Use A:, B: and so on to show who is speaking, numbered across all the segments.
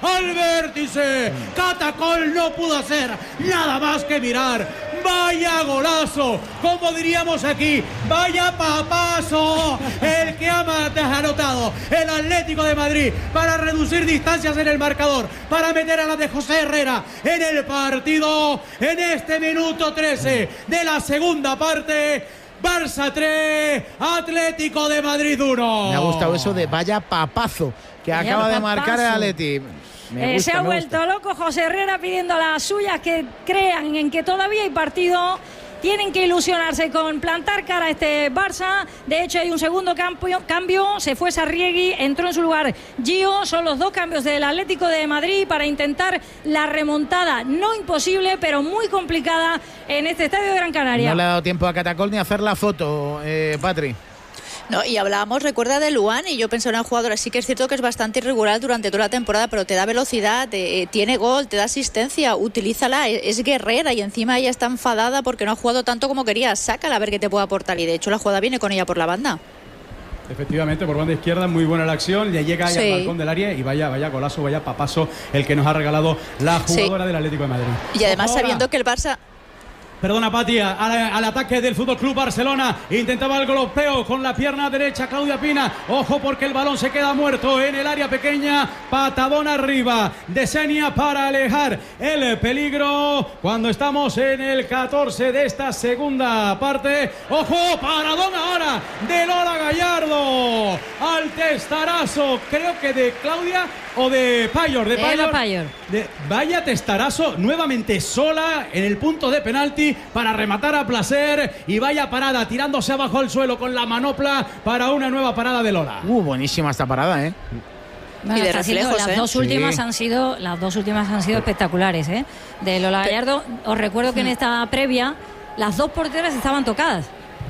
A: al vértice. Catacol no pudo hacer nada más que mirar. Vaya golazo, como diríamos aquí, vaya papazo, el que ha anotado el Atlético de Madrid para reducir distancias en el marcador, para meter a la de José Herrera en el partido en este minuto 13 de la segunda parte. Barça 3, Atlético de Madrid 1.
B: Me ha gustado eso de vaya papazo que acaba de marcar el Atleti.
C: Se ha vuelto loco José Herrera pidiendo a las suyas que crean en que todavía hay partido. Tienen que ilusionarse con plantar cara a este Barça. De hecho, hay un segundo cambio. Se fue Sarriegui, entró en su lugar Gio. Son los dos cambios del Atlético de Madrid para intentar la remontada. No imposible, pero muy complicada en este estadio de Gran Canaria.
B: No le ha dado tiempo a Catacol ni a hacer la foto, Patri.
D: No, y hablábamos, recuerda, de Luan, y yo pensé en una jugadora, sí que es cierto que es bastante irregular durante toda la temporada, pero te da velocidad, tiene gol, te da asistencia, utilízala, es guerrera, y encima ella está enfadada porque no ha jugado tanto como quería. Sácala a ver qué te puede aportar, y de hecho la jugada viene con ella por la banda.
E: Efectivamente, por banda izquierda, muy buena la acción, ya llega ahí al balcón del área y vaya golazo, vaya papazo el que nos ha regalado la jugadora del Atlético de Madrid.
D: Y además sabiendo que el Barça...
A: Perdona, Pati, al ataque del Fútbol Club Barcelona. Intentaba el golpeo con la pierna derecha Claudia Pina. Ojo porque el balón se queda muerto en el área pequeña. Patadón arriba de Xenia para alejar el peligro cuando estamos en el 14 de esta segunda parte. Ojo, paradón ahora de Lola Gallardo al testarazo, creo que de Claudia o de Payor. De
C: Payor.
A: Vaya testarazo, nuevamente sola en el punto de penalti para rematar a placer, y vaya parada tirándose abajo al suelo con la manopla para una nueva parada de Lola.
B: Buenísima esta parada,
C: Bueno,
D: y de reflejos,
C: las dos últimas han sido espectaculares, de Lola Gallardo. Os recuerdo que en esta previa las dos porteras estaban tocadas.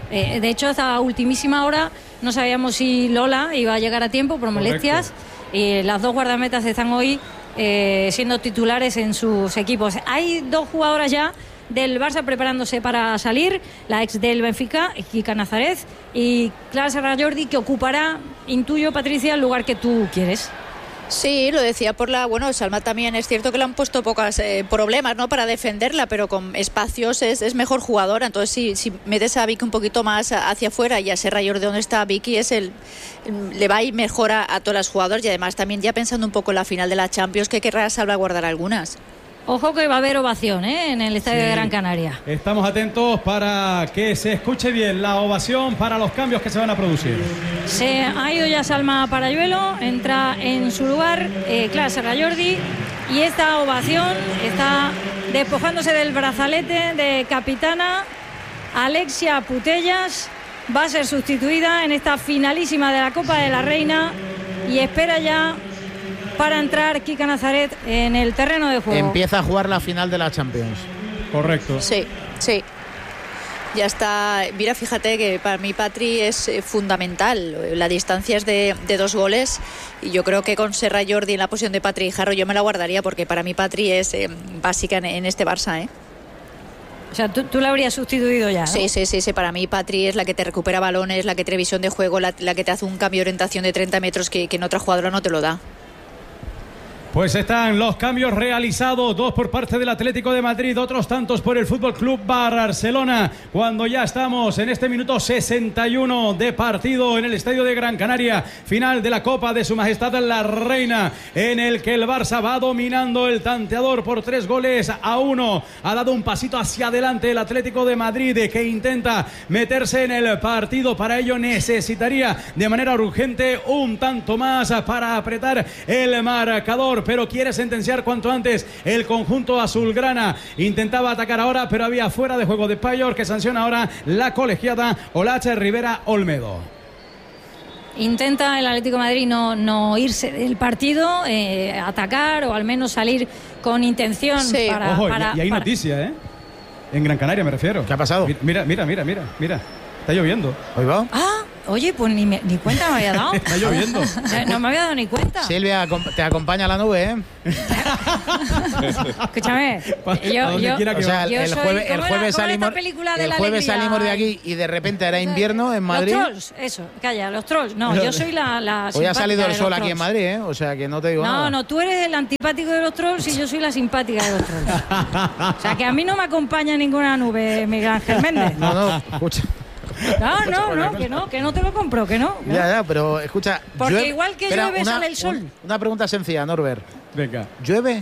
C: De hecho, hasta ultimísima hora no sabíamos si Lola iba a llegar a tiempo por molestias. Y las dos guardametas están hoy siendo titulares en sus equipos. Hay dos jugadoras ya del Barça preparándose para salir, la ex del Benfica, Kika Nazaret, y Clara Serra Jordi, que ocupará, intuyo, Patricia, el lugar que tú quieres.
D: Sí, lo decía por Salma también es cierto que le han puesto pocos problemas, ¿no?, para defenderla, pero con espacios es mejor jugadora. Entonces si metes a Vicky un poquito más hacia afuera y a Serra Jordi donde está Vicky, le va a ir mejor a todas las jugadoras, y además también ya pensando un poco en la final de la Champions, que querrá salvaguardar algunas.
C: Ojo que va a haber ovación en el estadio de Gran Canaria.
E: Estamos atentos para que se escuche bien la ovación para los cambios que se van a producir.
C: Se ha ido ya Salma Parayuelo, entra en su lugar Clara Serra Jordi, y esta ovación está despojándose del brazalete de capitana. Alexia Putellas va a ser sustituida en esta finalísima de la Copa de la Reina, y espera ya para entrar Kika Nazaret en el terreno de juego.
B: Empieza a jugar la final de la Champions.
E: Correcto.
D: Sí. Ya está. Mira, fíjate que para mí Patri es fundamental. La distancia es de 2 goles, y yo creo que con Serra Jordi en la posición de Patri Jarro yo me la guardaría, porque para mí Patri es básica en este Barça,
C: O sea, tú la habrías sustituido ya, ¿no?
D: Sí. Para mí Patri es la que te recupera balones, la que tiene visión de juego, la que te hace un cambio de orientación de 30 metros que en otra jugadora no te lo da.
E: Pues están los cambios realizados, 2 por parte del Atlético de Madrid, otros tantos por el Fútbol Club Barcelona, cuando ya estamos en este minuto 61 de partido en el estadio de Gran Canaria, final de la Copa de Su Majestad la Reina, en el que el Barça va dominando el tanteador por 3-1. Ha dado un pasito hacia adelante el Atlético de Madrid, que intenta meterse en el partido. Para ello necesitaría de manera urgente un tanto más para apretar el marcador, pero quiere sentenciar cuanto antes el conjunto azulgrana. Intentaba atacar ahora, pero había fuera de juego de Payor, que sanciona ahora la colegiada Olache Rivera Olmedo.
C: Intenta el Atlético de Madrid no irse del partido, atacar o al menos salir con intención.
D: Sí.
E: Ojo, y hay noticia, En Gran Canaria me refiero.
B: ¿Qué ha pasado?
E: Mira. Está lloviendo.
B: ¿Hoy va?
C: Oye, pues ni cuenta me había dado.
E: Está lloviendo.
C: No me había dado ni cuenta.
B: Silvia, te acompaña la nube, ¿eh?
C: Escúchame.
B: O sea, el jueves salimos de aquí y de repente era invierno en Madrid.
C: Los trolls, eso, calla, los trolls. No, yo soy la
B: Hoy ha salido el sol aquí
C: trolls.
B: en Madrid, ¿eh? O sea, que no te digo nada.
C: No, tú eres el antipático de los trolls y yo soy la simpática de los trolls. O sea, que a mí no me acompaña ninguna nube, Miguel Ángel Méndez.
B: No, escucha.
C: Que no te lo compro, que no.
B: Ya, pero escucha.
C: Porque igual que llueve sale el sol.
B: Una pregunta sencilla, Norbert.
E: Venga.
B: ¿Llueve?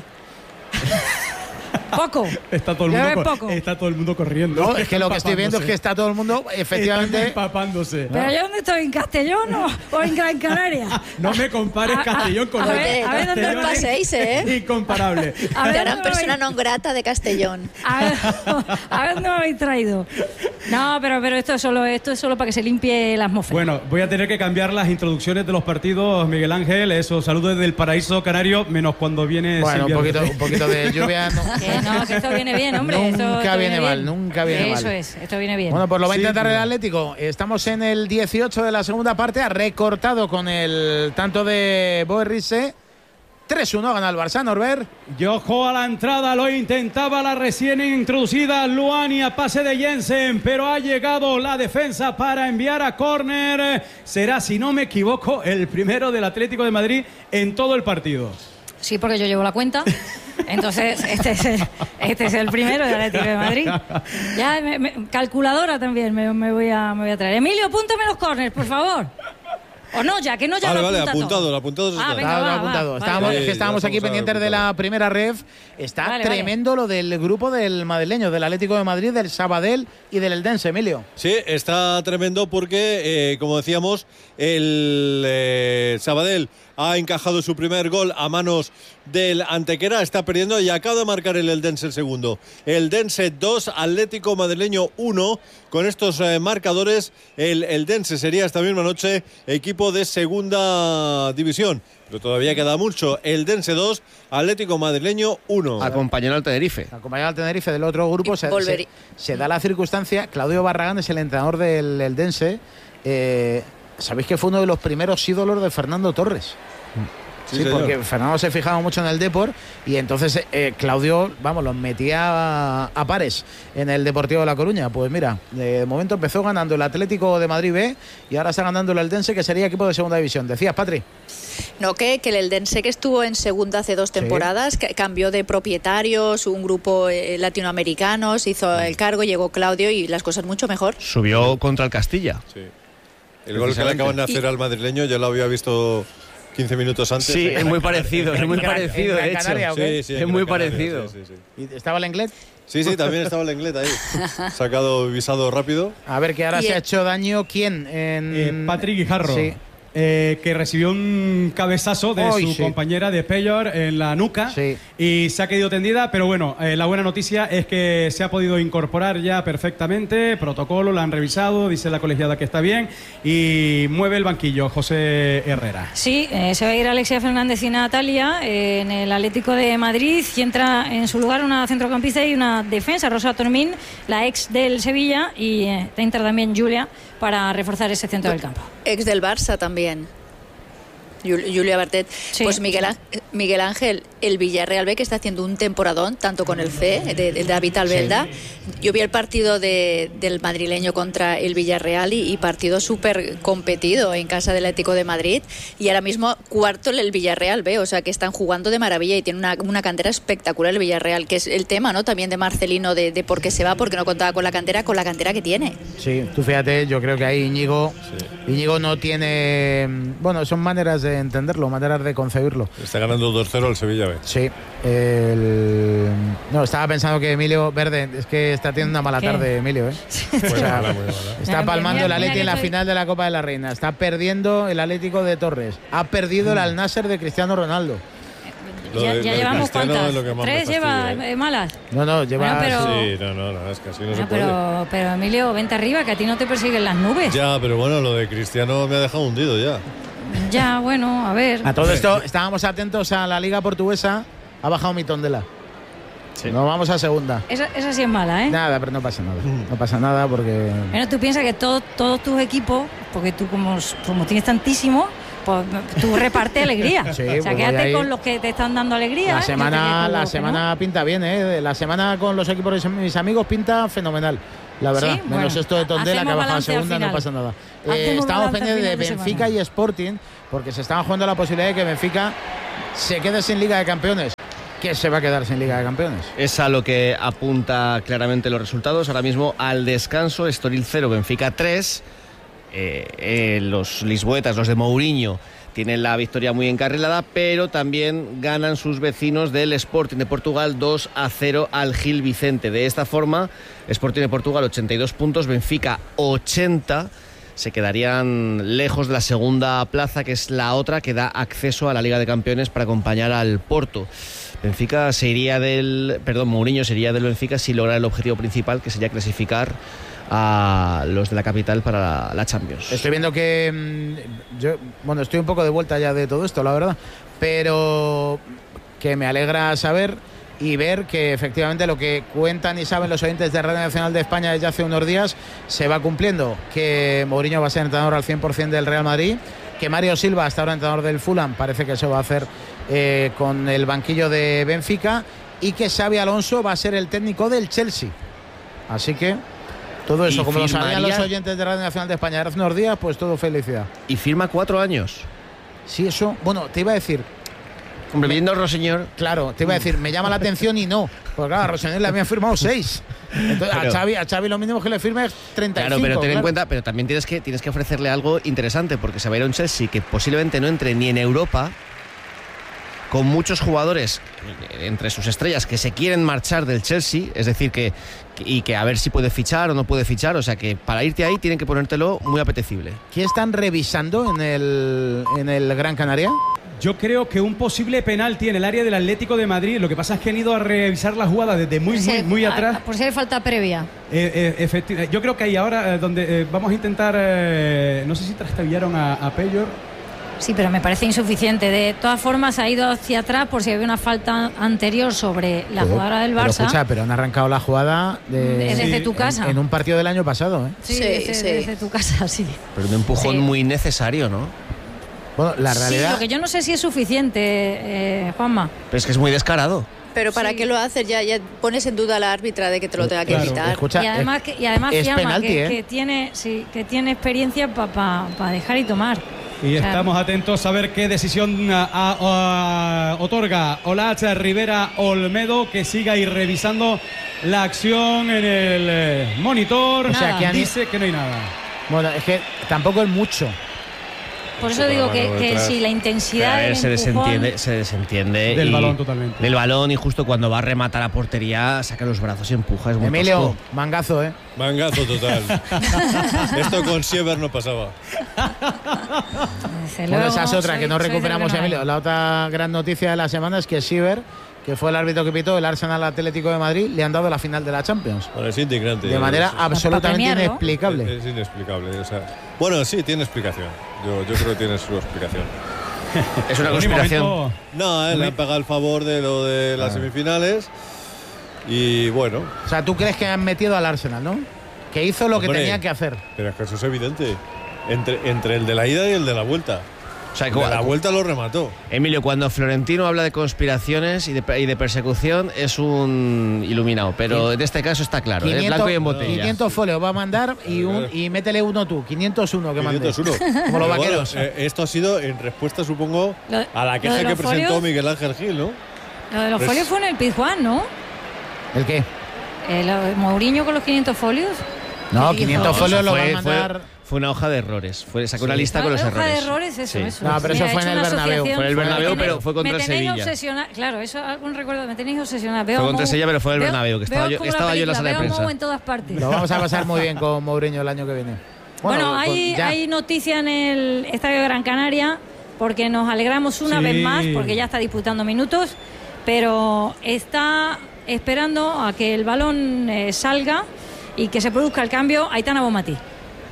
C: Poco.
E: Está todo el mundo corriendo.
B: No, es que lo que estoy viendo es que está todo el mundo efectivamente
E: empapándose.
C: ¿Pero yo dónde estoy? ¿En Castellón o en Gran Canaria?
E: No me compares Castellón con
C: a ver dónde
D: no paséis,
E: Incomparable.
D: Te harán persona non grata de Castellón.
C: A ver dónde me habéis traído. No, pero esto es solo para que se limpie la atmósfera.
E: Bueno, voy a tener que cambiar las introducciones de los partidos, Miguel Ángel. Eso, saludos desde el paraíso canario, menos cuando viene
B: Bueno,
E: Silvia.
B: un poquito de lluvia.
C: Que esto viene bien, hombre.
B: Nunca viene mal.
C: Eso es, esto viene bien.
B: Bueno, pues lo va a intentar el Atlético. Estamos en el 18 de la segunda parte. Ha recortado con el tanto de Boerriese. 3-1 gana el Barça, Norbert.
E: Y ojo a la entrada, lo intentaba la recién introducida Luani a pase de Jensen, pero ha llegado la defensa para enviar a córner. Será, si no me equivoco, el primero del Atlético de Madrid en todo el partido.
C: Sí, porque yo llevo la cuenta. Entonces, este es el primero del Atlético de Madrid. Ya, calculadora también me voy a traer. Emilio, apúntame los córners, por favor. O no, ya lo
F: apuntado.
B: Apuntado. Estábamos aquí pendientes de la primera ref. Está tremendo lo del grupo del madrileño, del Atlético de Madrid, del Sabadell y del Eldense, Emilio.
F: Sí, está tremendo porque, como decíamos, el Sabadell ha encajado su primer gol a manos del Antequera, está perdiendo y acaba de marcar el Eldense el segundo. Eldense 2, Atlético Madrileño 1. Con estos marcadores, el Eldense sería esta misma noche equipo de segunda división. Pero todavía queda mucho. Eldense 2, Atlético Madrileño 1.
G: Acompañado al Tenerife.
B: Del otro grupo. Se da la circunstancia. Claudio Barragán es el entrenador del Eldense. ¿Sabéis que fue uno de los primeros ídolos de Fernando Torres? Sí, porque Fernando se fijaba mucho en el Depor y entonces Claudio, los metía a pares en el Deportivo de La Coruña. Pues mira, de momento empezó ganando el Atlético de Madrid B y ahora está ganando el Eldense, que sería equipo de segunda división. ¿Decías, Patri?
D: No, que el Eldense, que estuvo en segunda hace 2 temporadas, cambió de propietarios, un grupo latinoamericano, se hizo el cargo, llegó Claudio y las cosas mucho mejor.
G: Subió contra el Castilla.
F: Sí. El gol que le acaban de hacer al madrileño yo lo había visto 15 minutos antes.
G: Sí, es muy parecido, de hecho.
F: Sí,
G: es muy parecido.
F: Sí.
B: ¿Y estaba el Englet?
F: Sí, también estaba el Englet ahí. Sacado visado rápido.
B: A ver, que ahora se ha hecho daño, ¿quién?
E: Patrick Guijarro.
B: Sí.
E: Que recibió un cabezazo de su compañera de Peyor en la nuca y se ha quedado tendida, pero bueno, la buena noticia es que se ha podido incorporar ya perfectamente, protocolo, la han revisado, dice la colegiada que está bien y mueve el banquillo José Herrera.
C: Sí, se va a ir Alexia Fernández y Natalia en el Atlético de Madrid y entra en su lugar una centrocampista y una defensa, Rosa Tormín, la ex del Sevilla, y entra también Julia para reforzar ese centro del campo.
D: Ex del Barça también. Julia Bartet. Sí. Pues Miguel Ángel, el Villarreal B, que está haciendo un temporadón, tanto con el C, de David Albelda. Sí. Yo vi el partido del madrileño contra el Villarreal y partido súper competido en casa del Atlético de Madrid. Y ahora mismo cuarto el Villarreal B, o sea que están jugando de maravilla y tiene una cantera espectacular el Villarreal, que es el tema, ¿no? También de Marcelino, de por qué se va, porque no contaba con la cantera que tiene.
B: Sí, tú fíjate, yo creo que ahí Íñigo no tiene... Bueno, son maneras de entenderlo, maneras de concebirlo.
F: Está ganando 2-0 el Sevilla B.
B: Sí. No, estaba pensando que Emilio Verde, es que está teniendo una mala tarde Emilio,
F: Pues o sea, muy mala.
B: Está palmando el Atleti en la final de la Copa de la Reina. Está perdiendo el Atlético de Torres. Ha perdido el Al Nasser de Cristiano Ronaldo.
C: Ya llevamos cuántas. 3 lleva malas.
B: No, lleva...
F: Bueno, sí, no, es que así no se puede.
C: Pero Emilio, vente arriba, que a ti no te persiguen las nubes.
F: Ya, pero bueno, lo de Cristiano me ha dejado hundido ya.
C: Ya, bueno, a ver.
B: A todo esto, estábamos atentos a la Liga Portuguesa. Ha bajado mi Tondela. Sí. Nos vamos a segunda.
C: Esa sí es mala, ¿eh?
B: Nada, pero no pasa nada. No pasa nada porque...
C: Bueno, tú piensas que todos tus equipos, porque tú como tienes tantísimo, pues tú reparte alegría.
B: Sí,
C: o sea, quédate con los que te están dando alegría.
B: La semana pinta bien, ¿eh? La semana con los equipos de mis amigos pinta fenomenal. La verdad,
C: sí,
B: menos
C: bueno,
B: esto de Tondela que ha bajado a segunda, no pasa nada. Estamos pendientes de Benfica y Sporting, porque se estaban jugando la posibilidad de que Benfica se quede sin Liga de Campeones. ¿Qué se va a quedar sin Liga de Campeones?
G: Es a lo que apunta claramente los resultados. Ahora mismo al descanso, Estoril 0, Benfica 3. Los lisboetas, los de Mourinho, tienen la victoria muy encarrilada, pero también ganan sus vecinos del Sporting de Portugal 2-0 al Gil Vicente. De esta forma, Sporting de Portugal 82 puntos, Benfica 80. Se quedarían lejos de la segunda plaza, que es la otra que da acceso a la Liga de Campeones para acompañar al Porto. Mourinho sería del Benfica si logra el objetivo principal, que sería clasificar a los de la capital para la Champions.
B: Estoy viendo que estoy un poco de vuelta ya de todo esto, la verdad, pero que me alegra saber y ver que efectivamente lo que cuentan y saben los oyentes de Radio Nacional de España desde hace unos días se va cumpliendo, que Mourinho va a ser entrenador al 100% del Real Madrid, que Mario Silva, hasta ahora entrenador del Fulham, parece que eso va a hacer con el banquillo de Benfica, y que Xabi Alonso va a ser el técnico del Chelsea. Así que todo eso, como lo sabían los oyentes de Radio Nacional de España hace unos días, pues todo felicidad.
G: Y firma 4 años.
B: Sí, eso, bueno, te iba a decir...
G: Hombre, viendo a Rossiñol...
B: Claro, te iba a decir, me llama la atención y no. Porque claro, a Rossiñol le habían firmado 6. Entonces, a Xavi lo mínimo que le firme es 35.
G: Claro, pero ten en cuenta, pero también tienes que ofrecerle algo interesante, porque se va a ir a un Chelsea que posiblemente no entre ni en Europa, con muchos jugadores entre sus estrellas que se quieren marchar del Chelsea, es decir, que a ver si puede fichar o no puede fichar, o sea que para irte ahí tienen que ponértelo muy apetecible.
B: ¿Qué están revisando en el Gran Canaria?
A: Yo creo que un posible penalti en el área del Atlético de Madrid. Lo que pasa es que han ido a revisar la jugada desde muy atrás.
C: Por si hay falta previa.
A: Yo creo que ahí ahora donde vamos a intentar, no sé si trastabillaron a Pellor.
C: Sí, pero me parece insuficiente. De todas formas, ha ido hacia atrás por si había una falta anterior sobre la jugadora del Barça.
B: Pero han arrancado la jugada
C: desde tu casa.
B: En un partido del año pasado, ¿eh?
C: Sí, desde tu casa, sí.
G: Pero un empujón muy necesario, ¿no?
B: Bueno, la realidad...
C: Sí, lo que yo no sé si es suficiente, Juanma.
G: Pero es que es muy descarado.
D: Pero ¿para qué lo haces? Ya pones en duda a la árbitra de que te lo tenga que evitar.
B: Escucha,
C: y además Fiamma, penalti, que tiene experiencia para dejar y tomar.
A: Y estamos atentos a ver qué decisión otorga Olach Rivera Olmedo, que siga ahí revisando la acción en el monitor.
B: O sea, que
A: dice que no hay nada.
B: Bueno, es que tampoco es mucho.
C: Por eso digo que si la intensidad del empujón...
G: se desentiende
A: del balón totalmente.
G: Del balón, y justo cuando va a rematar a portería saca los brazos y empuja. Es muy
B: Emilio,
G: tosco.
B: mangazo, ¿eh?
F: Mangazo total. Esto con Siever no pasaba.
B: Bueno, esa es otra que no recuperamos, Emilio. La otra gran noticia de la semana es que Siever, que fue el árbitro que pitó el Arsenal Atlético de Madrid, le han dado la final de la Champions.
F: Bueno, es indignante.
B: De manera absolutamente inexplicable.
F: Es inexplicable. O sea, bueno, sí, tiene explicación. Yo creo que tiene su explicación.
G: Es una conspiración.
F: No, le han pagado el favor de lo de las semifinales. Y bueno.
B: O sea, ¿tú crees que han metido al Arsenal, no? Que hizo lo que tenía que hacer.
F: Pero es que eso es evidente. Entre el de la ida y el de la vuelta.
G: O sea,
F: la vuelta lo remató.
G: Emilio, cuando Florentino habla de conspiraciones y de persecución, es un iluminado. Pero en este caso está claro, 500, es blanco y en botella.
B: 500 folios va a mandar y métele uno tú. 501 que mandes.
F: 501.
B: Como los vaqueros.
F: Bueno, esto ha sido en respuesta, supongo, a la queja que presentó Miguel Ángel Gil, ¿no?
C: Lo de los folios fue en el Pizjuán, ¿no?
B: ¿El qué?
C: ¿Mourinho con los 500 folios?
B: No, 500 folios lo va a mandar...
G: Fue una hoja de errores. Sacó una lista con los errores.
C: ¿Una hoja de errores? Eso.
B: No, pero eso fue en el Bernabéu.
G: Fue en el Bernabéu, pero fue contra el Sevilla.
C: Claro, eso algún recuerdo. Me tenéis obsesionada.
G: Fue contra el Sevilla, pero fue en el Bernabéu, que estaba yo en la sala de prensa.
C: En todas partes.
B: Lo vamos a pasar muy bien con Mourinho el año que viene.
C: Bueno, hay noticia en el Estadio de Gran Canaria, porque nos alegramos una vez más, porque ya está disputando minutos, pero está esperando a que el balón salga y que se produzca el cambio Aitana Bonmatí.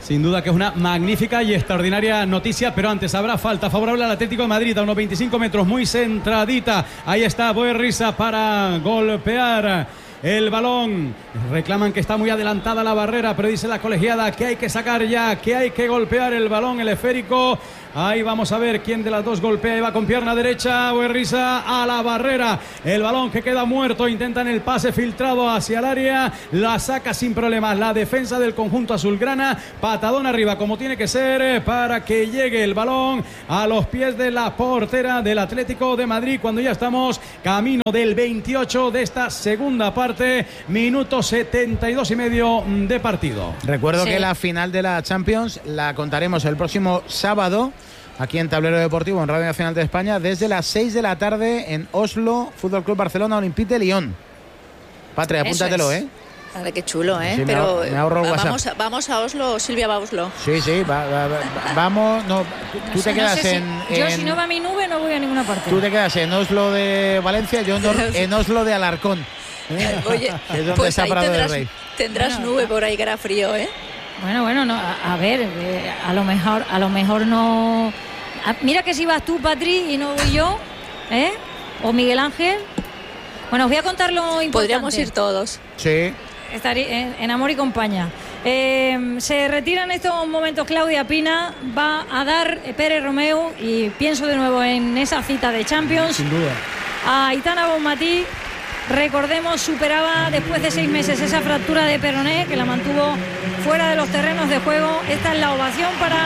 A: Sin duda que es una magnífica y extraordinaria noticia, pero antes habrá falta favorable al Atlético de Madrid a unos 25 metros, muy centradita. Ahí está Boerriza para golpear el balón. Reclaman que está muy adelantada la barrera, pero dice la colegiada que hay que sacar ya, que hay que golpear el balón, el esférico. Ahí vamos a ver quién de las dos golpea y va con pierna derecha. Boerriza a la barrera. El balón que queda muerto. Intentan el pase filtrado hacia el área. La saca sin problemas la defensa del conjunto azulgrana. Patadón arriba como tiene que ser para que llegue el balón a los pies de la portera del Atlético de Madrid cuando ya estamos camino del 28 de esta segunda parte. Minuto 72 y medio de partido.
B: Recuerdo que la final de la Champions la contaremos el próximo sábado aquí en Tablero Deportivo, en Radio Nacional de España, desde las 6 de la tarde en Oslo, Fútbol Club Barcelona, Olympique de Lyon. Patria, apúntatelo, ¿eh?
D: A ver, qué chulo, ¿eh?
B: Sí,
D: pero
B: me ahorro WhatsApp.
D: Vamos a Oslo, Silvia va a Oslo.
B: Sí, vamos. No, tú te quedas
C: yo si no va mi nube no voy a ninguna parte.
B: Tú te quedas en Oslo de Valencia, yo en Oslo de Alarcón.
D: Oye,
B: que es donde
D: pues
B: está
D: ahí
B: Prado del Rey.
D: tendrás nube por ahí que hará frío, ¿eh?
C: Bueno, no, a ver, a lo mejor no. Mira que si vas tú, Patri, y no voy yo, ¿eh? O Miguel Ángel. Bueno, os voy a contar lo importante.
D: Podríamos ir todos.
B: Sí.
C: Estar en Amor y Compañía. Se retira en estos momentos Claudia Pina, va a dar Pere Romeu, y pienso de nuevo en esa cita de Champions.
A: Sin duda.
C: A Aitana Bonmatí, recordemos, superaba después de 6 meses esa fractura de peroné que la mantuvo fuera de los terrenos de juego. Esta es la ovación para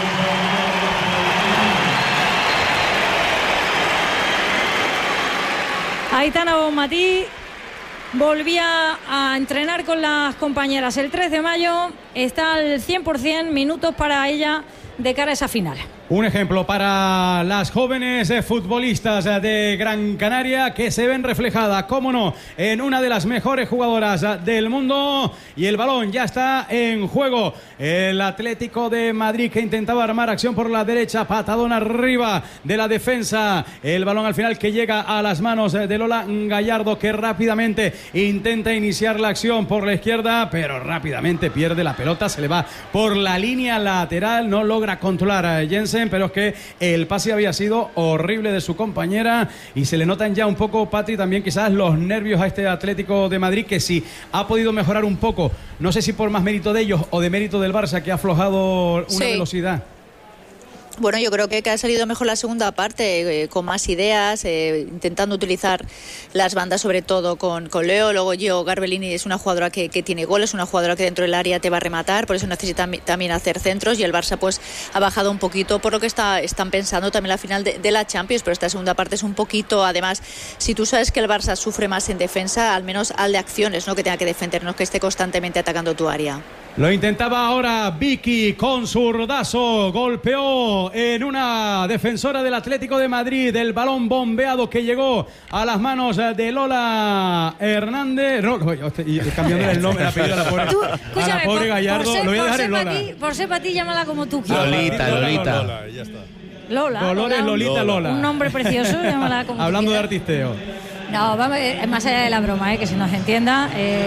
C: Aitana Bonmatí. Volvía a entrenar con las compañeras el 3 de mayo. Está al 100%, minutos para ella de cara a esa final.
A: Un ejemplo para las jóvenes futbolistas de Gran Canaria que se ven reflejadas, cómo no, en una de las mejores jugadoras del mundo. Y el balón ya está en juego. El Atlético de Madrid que intentaba armar acción por la derecha, patadón arriba de la defensa. El balón al final que llega a las manos de Lola Gallardo, que rápidamente intenta iniciar la acción por la izquierda, pero rápidamente pierde la pelota, se le va por la línea lateral, no logra controlar a Jensen, pero es que el pase había sido horrible de su compañera y se le notan ya un poco, Patri, también quizás los nervios a este Atlético de Madrid, que sí ha podido mejorar un poco, no sé si por más mérito de ellos o de mérito del Barça, que ha aflojado una velocidad.
D: Bueno, yo creo que ha salido mejor la segunda parte, con más ideas, intentando utilizar las bandas, sobre todo con Leo. Luego Gio Garbellini es una jugadora que tiene goles, una jugadora que dentro del área te va a rematar, por eso necesita también hacer centros, y el Barça pues ha bajado un poquito por lo que están pensando también la final de la Champions, pero esta segunda parte es un poquito, además, si tú sabes que el Barça sufre más en defensa, al menos al de acciones, no que tenga que defendernos, que esté constantemente atacando tu área.
A: Lo intentaba ahora Vicky con zurdazo, golpeó en una defensora del Atlético de Madrid, el balón bombeado que llegó a las manos de Lola Hernández. Y cambiando el nombre, el apellido a la pobre Gallardo. Lo voy a dejar en Lola.
C: Por ser para ti, llámala como tú quieras.
G: Lolita.
F: Ya está.
C: Lola.
A: Dolores Lolita Lola.
C: Un nombre precioso, llámala como
A: Hablando
C: tú
A: de
C: quieras.
A: artisteo.
C: No, vamos, más allá de la broma, que se nos entienda,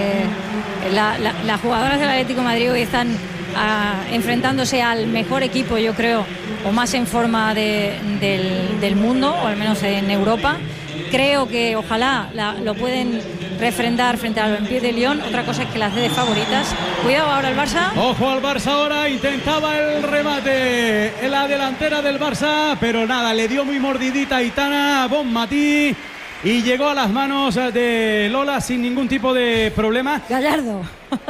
C: las jugadoras del Atlético de Madrid hoy están enfrentándose al mejor equipo, yo creo, o más en forma del mundo, o al menos en Europa. Creo que ojalá lo pueden refrendar frente al Olympique de Lyon. Otra cosa es que las dé de favoritas. Cuidado ahora el Barça.
A: Ojo al Barça ahora, intentaba el remate en la delantera del Barça, pero nada, le dio muy mordidita Aitana Bonmatí y llegó a las manos de Lola sin ningún tipo de problema.
C: Gallardo.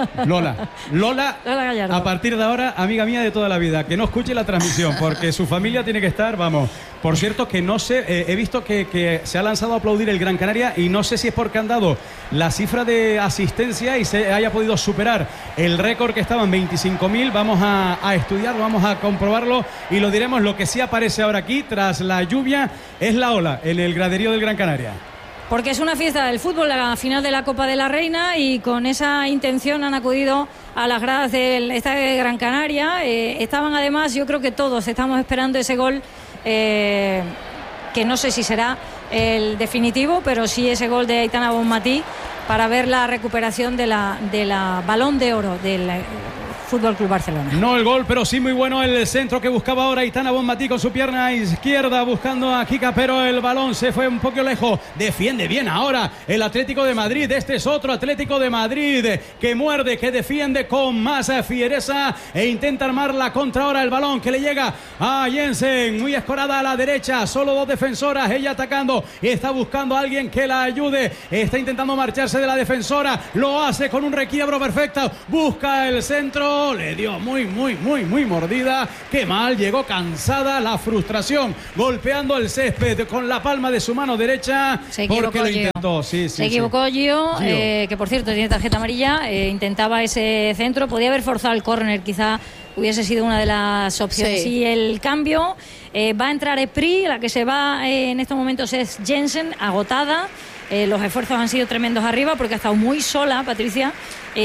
A: Lola
C: Gallardo.
A: A partir de ahora, amiga mía de toda la vida, que no escuche la transmisión, porque su familia tiene que estar, vamos. Por cierto, que no sé, he visto que se ha lanzado a aplaudir el Gran Canaria y no sé si es porque han dado la cifra de asistencia y se haya podido superar el récord que estaba en 25.000. Vamos a estudiarlo, vamos a comprobarlo y lo diremos. Lo que sí aparece ahora aquí, tras la lluvia, es la ola en el graderío del Gran Canaria.
C: Porque es una fiesta del fútbol, la final de la Copa de la Reina, y con esa intención han acudido a las gradas del estadio de Gran Canaria. Estaban además, yo creo que todos estamos esperando ese gol, que no sé si será el definitivo, pero sí ese gol de Aitana Bonmatí, para ver la recuperación de la Balón de Oro, del Fútbol Club Barcelona.
E: No el gol, pero sí muy bueno el centro que buscaba ahora Aitana Bonmatí con su pierna izquierda buscando a Kika, pero el balón se fue un poco lejos. Defiende bien ahora el Atlético de Madrid. Este es otro Atlético de Madrid que muerde, que defiende con más fiereza e intenta armar la contra. Ahora el balón que le llega a Jensen, muy escorada a la derecha, solo dos defensoras, ella atacando y está buscando a alguien que la ayude, está intentando marcharse de la defensora, lo hace con un requiebro perfecto, busca el centro, le dio muy mordida, qué mal, llegó cansada, la frustración, golpeando el césped con la palma de su mano derecha,
C: se equivocó,
E: porque lo intentó, se
C: equivocó Gio, que por cierto tiene tarjeta amarilla, intentaba ese centro, podía haber forzado el córner, quizá hubiese sido una de las opciones. Y el cambio, va a entrar Esprit, la que se va en estos momentos es Jensen, agotada. Los esfuerzos han sido tremendos arriba porque ha estado muy sola Patricia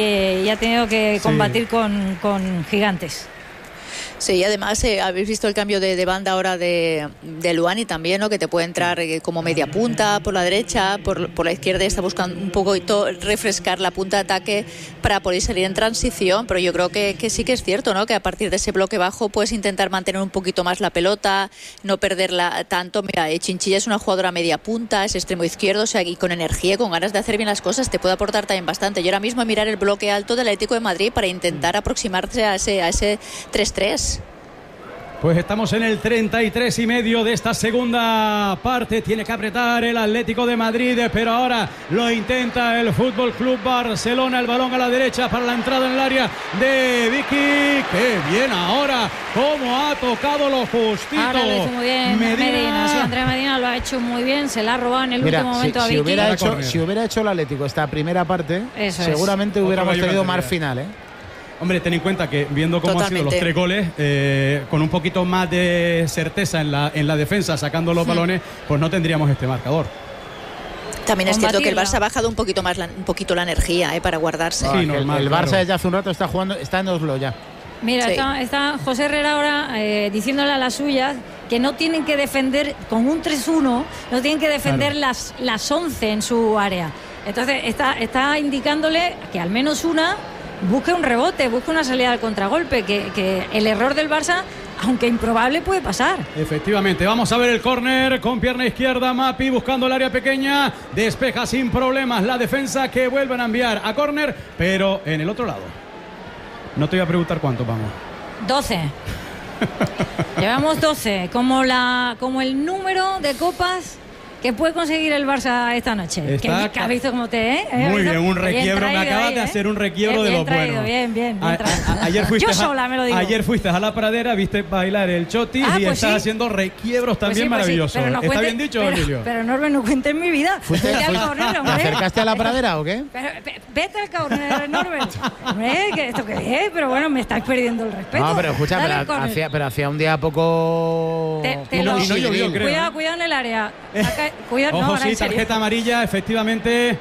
C: y ha tenido que combatir con gigantes.
D: Sí, además habéis visto el cambio de banda ahora de Luani también, ¿no? Que te puede entrar como media punta por la derecha, por la izquierda, está buscando un poquito refrescar la punta de ataque para poder salir en transición, pero yo creo que sí que es cierto, ¿no? Que a partir de ese bloque bajo puedes intentar mantener un poquito más la pelota, no perderla tanto. Mira, Chinchilla es una jugadora media punta, es extremo izquierdo, o sea, y con energía, con ganas de hacer bien las cosas, te puede aportar también bastante. Y ahora mismo mirar el bloque alto del Atlético de Madrid para intentar aproximarse a ese 3-3.
E: Pues estamos en el 33,5 de esta segunda parte. Tiene que apretar el Atlético de Madrid, pero ahora lo intenta el Fútbol Club Barcelona. El balón a la derecha para la entrada en el área de Vicky. ¡Qué bien ahora! Cómo ha tocado lo justito.
C: Ahora lo hizo muy bien Medina. Sí, Andrea Medina lo ha hecho muy bien. Se la ha robado en el último momento a Vicky.
B: Si hubiera hecho el Atlético esta primera parte, seguramente hubiéramos tenido más final,
E: Hombre, ten en cuenta que viendo cómo han sido los 3 goles, con un poquito más de certeza en la defensa, sacando los balones, pues no tendríamos este marcador.
D: También es cierto que el Barça ha bajado un poquito la energía para guardarse.
B: Sí, normal, el Barça desde hace un rato está jugando, está en Oslo ya.
C: Mira, sí. está José Herrera ahora diciéndole a las suyas que no tienen que defender con un 3-1, no tienen que defender las 11 en su área. Entonces está indicándole que al menos una busque un rebote, busque una salida al contragolpe, que el error del Barça, aunque improbable, puede pasar.
E: Efectivamente, vamos a ver el córner con pierna izquierda, Mapi buscando el área pequeña, despeja sin problemas la defensa, que vuelven a enviar a córner, pero en el otro lado. No te voy a preguntar cuántos vamos.
C: 12. Llevamos 12, como el número de copas que puede conseguir el Barça esta noche. Que has visto cómo
E: muy bien, un requiebro. Me acabas de hacer un requiebro de los buenos.
C: Bien.
E: Yo
C: sola me lo digo.
E: Ayer fuiste a la pradera, viste bailar el chotis y pues estás haciendo requiebros también maravillosos.
C: No
E: ¿Está bien dicho, Emilio?
C: Pero Norbert, no cuentes mi vida.
B: ¿Te acercaste a la pradera o qué?
C: Vete al córner, Norbert. ¿Esto qué es? Pero bueno, me estás perdiendo el respeto.
B: No, pero escucha, pero hacía un día poco...
E: Y no llovió, creo.
C: Cuidado en el área.
E: Cuidado, ojo, sí, tarjeta amarilla, efectivamente.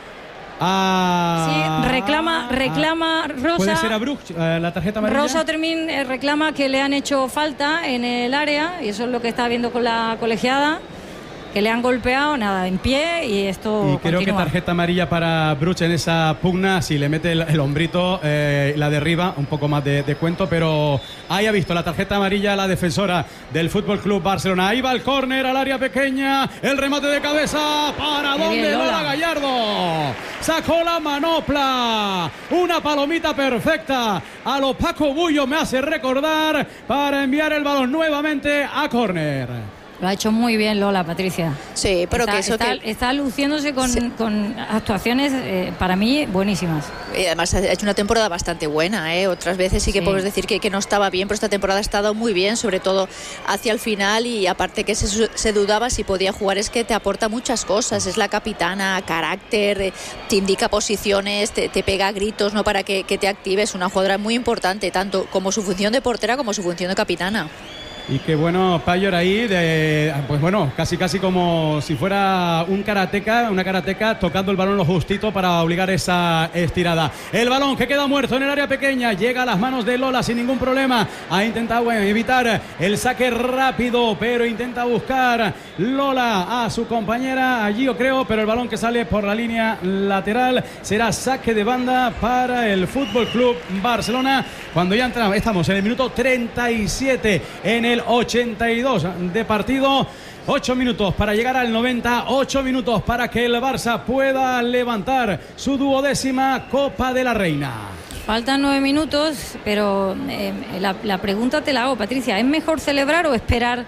C: Sí, reclama Rosa.
E: ¿Puede ser a Brooks la tarjeta amarilla?
C: Rosa Termín reclama que le han hecho falta en el área, y eso es lo que está viendo con la colegiada, que le han golpeado, nada, en pie, y esto
E: y creo
C: continúa.
E: Que tarjeta amarilla para Bruch en esa pugna, si le mete el hombrito, la derriba, un poco más de cuento, pero ahí ha visto la tarjeta amarilla la defensora del Fútbol Club Barcelona. Ahí va el córner al área pequeña, el remate de cabeza, ¿para dónde va Gallardo? Sacó la manopla, una palomita perfecta a lo Paco Bullo, me hace recordar, para enviar el balón nuevamente a córner.
C: Lo ha hecho muy bien Lola, Patricia.
D: Sí, pero
C: está luciéndose con actuaciones para mí buenísimas.
D: Y además ha hecho una temporada bastante buena, Otras veces sí que puedes decir que no estaba bien, pero esta temporada ha estado muy bien, sobre todo hacia el final, y aparte que se dudaba si podía jugar, es que te aporta muchas cosas, es la capitana, carácter, te indica posiciones, te pega gritos, ¿no? Para que te actives. Una jugadora muy importante, tanto como su función de portera como su función de capitana.
A: Y que bueno, Payor ahí, pues bueno, casi como si fuera una karateca tocando el balón lo justito para obligar esa estirada. El balón que queda muerto en el área pequeña, llega a las manos de Lola sin ningún problema. Ha intentado evitar el saque rápido, pero intenta buscar Lola a su compañera allí, yo creo, pero el balón que sale por la línea lateral será saque de banda para el Fútbol Club Barcelona. Cuando ya estamos en el minuto 37 en el 82 de partido. 8 minutos para llegar al 90, 8 minutos para que el Barça pueda levantar su 12ª Copa de la Reina.
C: Faltan 9 minutos, pero la pregunta te la hago, Patricia. ¿Es mejor celebrar o esperar?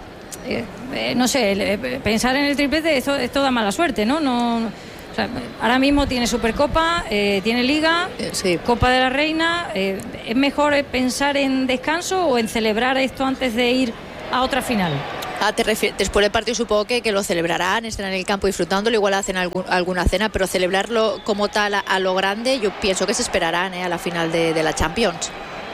C: No sé, pensar en el triplete, esto da mala suerte, ¿no? O sea, ahora mismo tiene Supercopa, tiene Liga, sí. Copa de la Reina. ¿Es mejor pensar en descanso o en celebrar esto antes de ir a otra final?
D: Después del partido supongo que lo celebrarán, estarán en el campo disfrutándolo, igual hacen alguna cena, pero celebrarlo como tal a lo grande, yo pienso que se esperarán a la final de la Champions.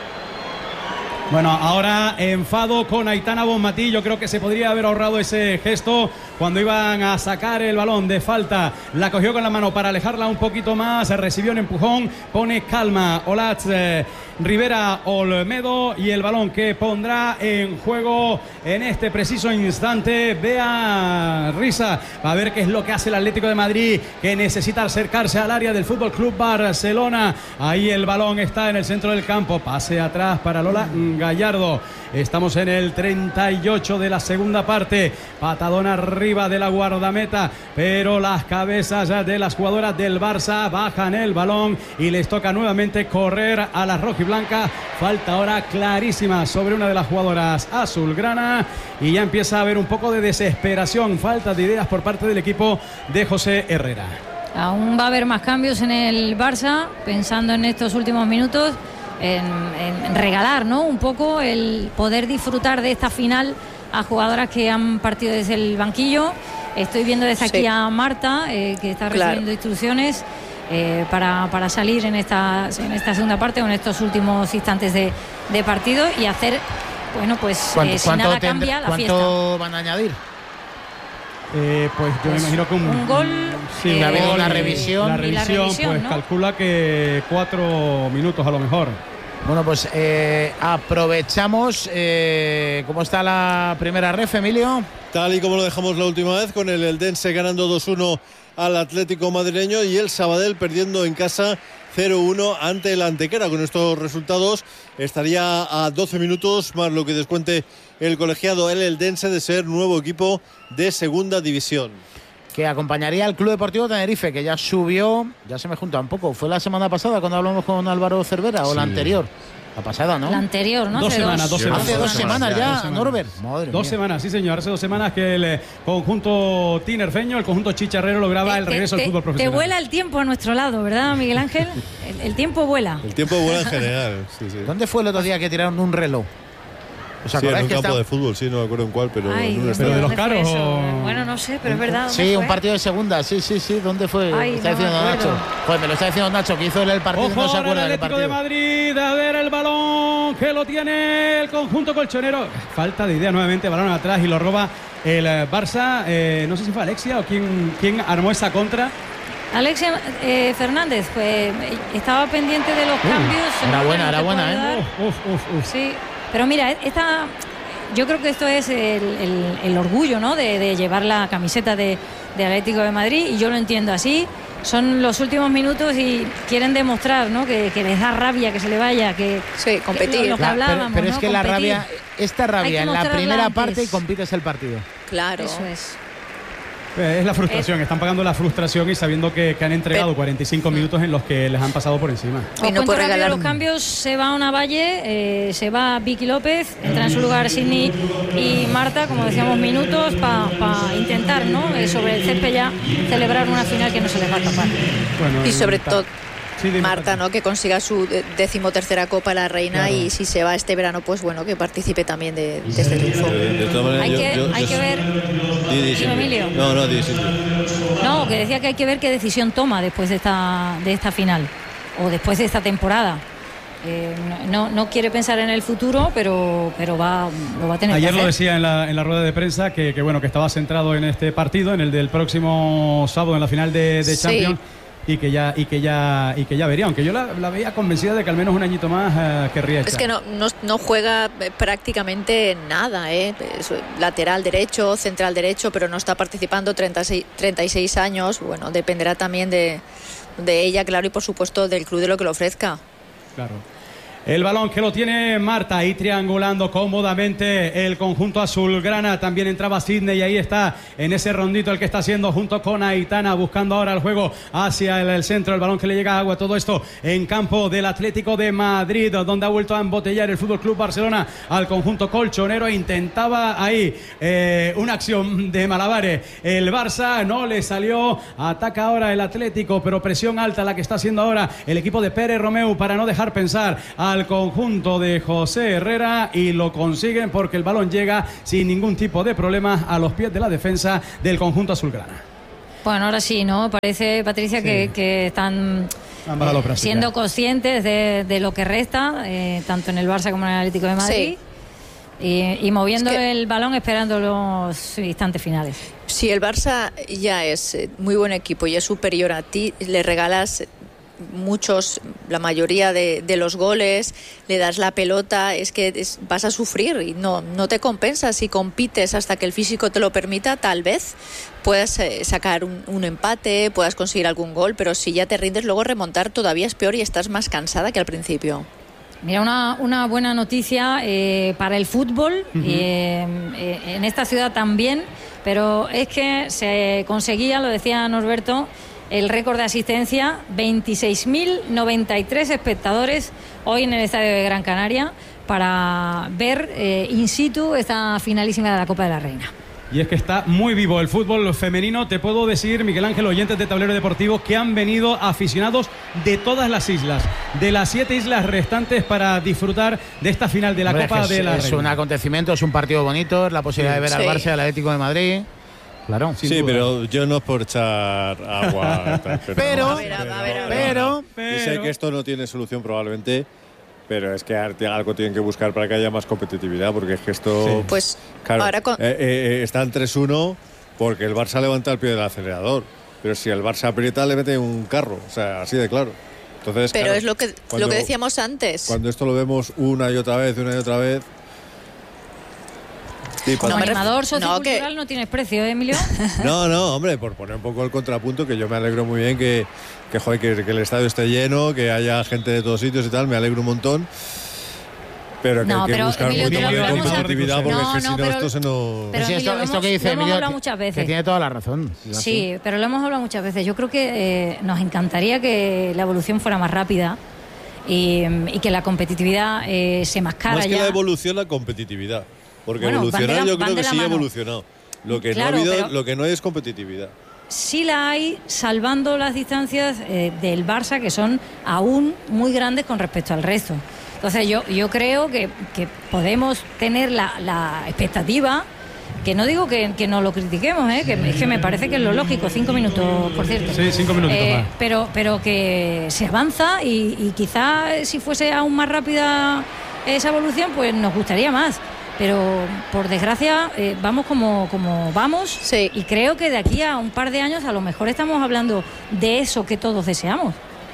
A: Bueno, ahora enfado con Aitana Bonmatí. Yo creo que se podría haber ahorrado ese gesto cuando iban a sacar el balón de falta. La cogió con la mano para alejarla un poquito más. Recibió un empujón. Pone calma Olatz Rivera Olmedo. Y el balón que pondrá en juego en este preciso instante Bea Risa. Va a ver qué es lo que hace el Atlético de Madrid, que necesita acercarse al área del Fútbol Club Barcelona. Ahí el balón está en el centro del campo. Pase atrás para Lola Gallardo. Estamos en el 38 de la segunda parte. Patadón arriba de la guardameta, pero las cabezas de las jugadoras del Barça bajan el balón y les toca nuevamente correr a la rojiblanca. Falta ahora clarísima sobre una de las jugadoras azulgrana y ya empieza a haber un poco de desesperación, falta de ideas por parte del equipo de José Herrera.
C: Aún va a haber más cambios en el Barça, pensando en estos últimos minutos. En regalar, ¿no?, un poco el poder disfrutar de esta final a jugadoras que han partido desde el banquillo. Estoy viendo desde aquí a Marta, que está recibiendo instrucciones para salir en esta segunda parte o en estos últimos instantes de partido y hacer, bueno, pues si nada cambia, la fiesta.
B: ¿Cuánto van a añadir?
A: Pues yo me imagino que un
C: gol,
B: sí, una revisión.
A: La revisión, pues, ¿no?, calcula que 4 minutos a lo mejor.
B: Bueno, pues aprovechamos. ¿Cómo está la primera ref, Emilio?
F: Tal y como lo dejamos la última vez, con el Eldense ganando 2-1 al Atlético madrileño y el Sabadell perdiendo en casa 0-1 ante el Antequera. Con estos resultados estaría a 12 minutos más lo que descuente el colegiado el Eldense de ser nuevo equipo de segunda división.
B: Que acompañaría al Club Deportivo Tenerife, que ya subió, ya se me junta un poco. ¿Fue la semana pasada cuando hablamos con Álvaro Cervera o la anterior? La pasada, ¿no?
C: La anterior, ¿no?
A: Dos semanas.
B: Hace 2 semanas ya, Norbert.
A: Madre 2 semanas, sí señor. Hace 2 semanas que el conjunto tinerfeño, el conjunto chicharrero, lograba el regreso al fútbol profesional.
C: Te vuela el tiempo a nuestro lado, ¿verdad, Miguel Ángel? El tiempo vuela.
F: El tiempo vuela en general, sí.
B: ¿Dónde fue el otro día que tiraron un reloj?
F: Sí, en un campo de fútbol, sí, no me acuerdo en cuál, pero...
A: ¿Pero de los caros o...?
C: Bueno, no sé, pero es verdad.
B: Sí, un partido de segunda, sí, ¿dónde fue? Está diciendo Nacho. Pues me lo está diciendo Nacho, que hizo el partido.
A: Ojo,
B: no se acuerda
A: el Atlético
B: del partido.
A: de Madrid, a ver el balón que lo tiene el conjunto colchonero. Falta de idea nuevamente, balón atrás y lo roba el Barça. No sé si fue Alexia o quién armó esa contra.
C: Alexia Fernández, pues estaba pendiente de los cambios.
B: Era buena, ¿eh?
C: Sí. Pero mira, yo creo que esto es el orgullo, ¿no?, de llevar la camiseta de Atlético de Madrid, y yo lo entiendo así. Son los últimos minutos y quieren demostrar, ¿no?, que les da rabia que se le vaya, que
D: competir.
C: Lo que hablábamos,
B: pero es
C: ¿no?,
B: que
C: competir.
B: la rabia, esta rabia en la primera
C: antes.
B: parte y compites el partido.
D: Claro.
C: Eso es.
A: Es la frustración, están pagando la frustración y sabiendo que han entregado 45 minutos en los que les han pasado por encima.
C: Y no puede regalar los cambios. Se va Ona Valle, se va Vicky López, entra en su lugar Sidney y Marta, como decíamos, minutos para intentar, ¿no?, sobre el césped ya celebrar una final que no se les va a escapar.
D: Bueno, y sobre todo Marta, ¿no?, que consiga su 13ª Copa la Reina, claro. Y si se va este verano, pues bueno, que participe también de este triunfo.
C: Hay que ver. Emilio. No, que decía que hay que ver qué decisión toma después de esta final o después de esta temporada. No quiere pensar en el futuro, pero lo va a tener.
E: Ayer
C: que hacer.
E: lo decía en la rueda de prensa que estaba centrado en este partido, en el del próximo sábado en la final de Champions. Y que ya vería, aunque yo la veía convencida de que al menos un añito más querría echar.
D: Es que no juega prácticamente nada, es lateral derecho, central derecho, pero no está participando, 36 años. Bueno, dependerá también de ella, claro, y por supuesto del club, de lo que le ofrezca.
E: Claro. El balón que lo tiene Marta, ahí triangulando cómodamente el conjunto azulgrana. También entraba Sidney y ahí está en ese rondito el que está haciendo junto con Aitana, buscando ahora el juego hacia el centro. El balón que le llega a Agua, todo esto en campo del Atlético de Madrid, donde ha vuelto a embotellar el Fútbol Club Barcelona al conjunto colchonero. Intentaba ahí una acción de malabares. El Barça no le salió. Ataca ahora el Atlético, pero presión alta la que está haciendo ahora el equipo de Pérez Romeu para no dejar pensar al conjunto de José Herrera, y lo consiguen porque el balón llega sin ningún tipo de problema a los pies de la defensa del conjunto azulgrana.
C: Bueno, ahora sí, ¿no? Parece, Patricia,
E: sí,
C: que están siendo conscientes de lo que resta, tanto en el Barça como en el Atlético de Madrid. Sí. Y moviendo el balón, esperando los instantes finales.
D: Si el Barça ya es muy buen equipo y es superior a ti, le regalas la mayoría de los goles, le das la pelota, es que vas a sufrir y no te compensa. Si compites hasta que el físico te lo permita, tal vez puedas sacar un empate, puedas conseguir algún gol, pero si ya te rindes, luego remontar todavía es peor y estás más cansada que al principio.
C: Mira, una buena noticia para el fútbol, en esta ciudad también, pero es que se conseguía, lo decía Norberto, el récord de asistencia, 26.093 espectadores hoy en el estadio de Gran Canaria para ver in situ esta finalísima de la Copa de la Reina.
E: Y es que está muy vivo el fútbol femenino. Te puedo decir, Miguel Ángel, oyentes de Tablero Deportivo, que han venido aficionados de todas las islas, de las 7 islas restantes, para disfrutar de esta final de la Copa de la Reina.
B: Es un acontecimiento, es un partido bonito, es la posibilidad de ver al Barça y al Atlético de Madrid. Claro,
F: sí, pero yo no es por echar agua.
B: Pero
F: y sé que esto no tiene solución probablemente, pero es que algo tienen que buscar para que haya más competitividad, porque es que esto...
D: Sí. Pues
F: claro,
D: ahora
F: están 3-1 porque el Barça levanta el pie del acelerador, pero si el Barça aprieta le mete un carro, o sea, así de claro. Entonces,
D: pero
F: claro,
D: es lo que decíamos antes.
F: Cuando esto lo vemos una y otra vez... Sí,
C: como animador sociocultural no tienes precio, Emilio.
F: No, hombre, por poner un poco el contrapunto, que yo me alegro muy bien que el estadio esté lleno, que haya gente de todos sitios y tal, me alegro un montón. Pero que hay que buscar un poquito más de competitividad, porque es que si no esto se nos...
C: Pero
B: esto que dice Emilio,
C: que
B: tiene toda la razón.
C: Sí, pero lo hemos hablado muchas veces. Yo creo que nos encantaría que la evolución fuera más rápida y que la competitividad se mascara
F: más
C: ya.
F: Que la evolución, la competitividad. Porque evolucionar yo creo que sí ha evolucionado. Lo que no hay es competitividad.
C: Sí la hay, salvando las distancias del Barça, que son aún muy grandes con respecto al resto. Entonces yo creo que podemos tener la expectativa, que no digo que no lo critiquemos, que es que me parece que es lo lógico. 5 minutos, por cierto.
E: Sí, 5 minutos más.
C: Pero que se avanza y quizá si fuese aún más rápida esa evolución, pues nos gustaría más. Pero por desgracia vamos como vamos,
D: sí.
C: Y creo que de aquí a un par de años a lo mejor estamos hablando de eso que todos deseamos.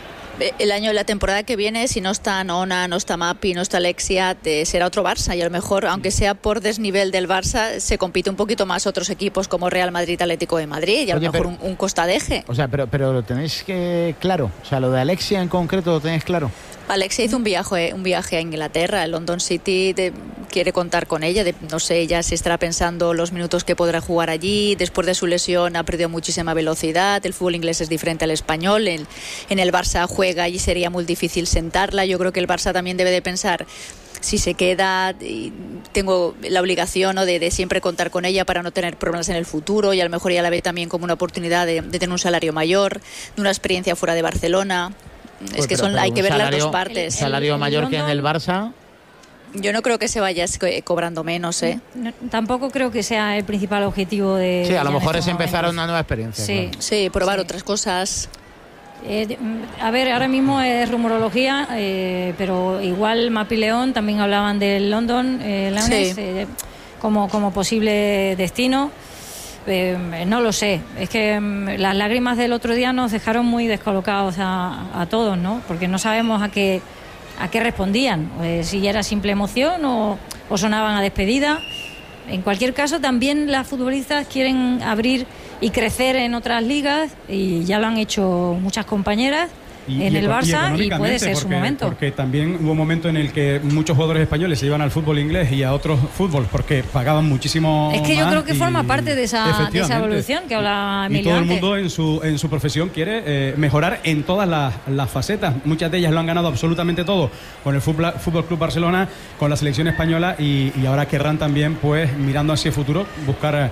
D: La temporada que viene, si no está Nona, no está Mapi, no está Alexia, será otro Barça, y a lo mejor, aunque sea por desnivel del Barça, se compite un poquito más otros equipos como Real Madrid, Atlético de Madrid, y a lo mejor un Costa de Eje.
B: O sea, pero lo tenéis claro, o sea, lo de Alexia en concreto lo tenéis claro.
D: Alexia hizo un viaje a Inglaterra, el London City quiere contar con ella, no sé, ella se estará pensando los minutos que podrá jugar allí. Después de su lesión ha perdido muchísima velocidad, el fútbol inglés es diferente al español, en el Barça juega y sería muy difícil sentarla. Yo creo que el Barça también debe de pensar, si se queda, tengo la obligación, ¿no?, de siempre contar con ella para no tener problemas en el futuro, y a lo mejor ella la ve también como una oportunidad de tener un salario mayor, de una experiencia fuera de Barcelona. Es que hay que ver las dos partes.
B: Salario mayor que en el Barça.
D: Yo no creo que se vaya cobrando menos,
C: No, tampoco creo que sea el principal objetivo de...
B: Sí, a lo mejor es empezar una nueva experiencia.
C: Sí,
B: claro.
D: Sí, probar otras cosas.
C: A ver, ahora mismo es rumorología, pero igual Mapi León también hablaban del London Lions como posible destino. No lo sé, es que las lágrimas del otro día nos dejaron muy descolocados a todos, ¿no? Porque no sabemos a qué respondían, si ya era simple emoción o sonaban a despedida. En cualquier caso, también las futbolistas quieren abrir y crecer en otras ligas, y ya lo han hecho muchas compañeras en el Barça, y puede ser su momento.
A: Porque también hubo un momento en el que muchos jugadores españoles se iban al fútbol inglés y a otros fútbol porque pagaban muchísimo más.
C: Es que yo creo que forma parte de esa evolución que habla Emilio.
A: Y todo el
C: antes.
A: mundo en su profesión quiere mejorar en todas las facetas. Muchas de ellas lo han ganado absolutamente todo con el Fútbol Club Barcelona, con la selección española, y ahora querrán también, pues mirando hacia el futuro, buscar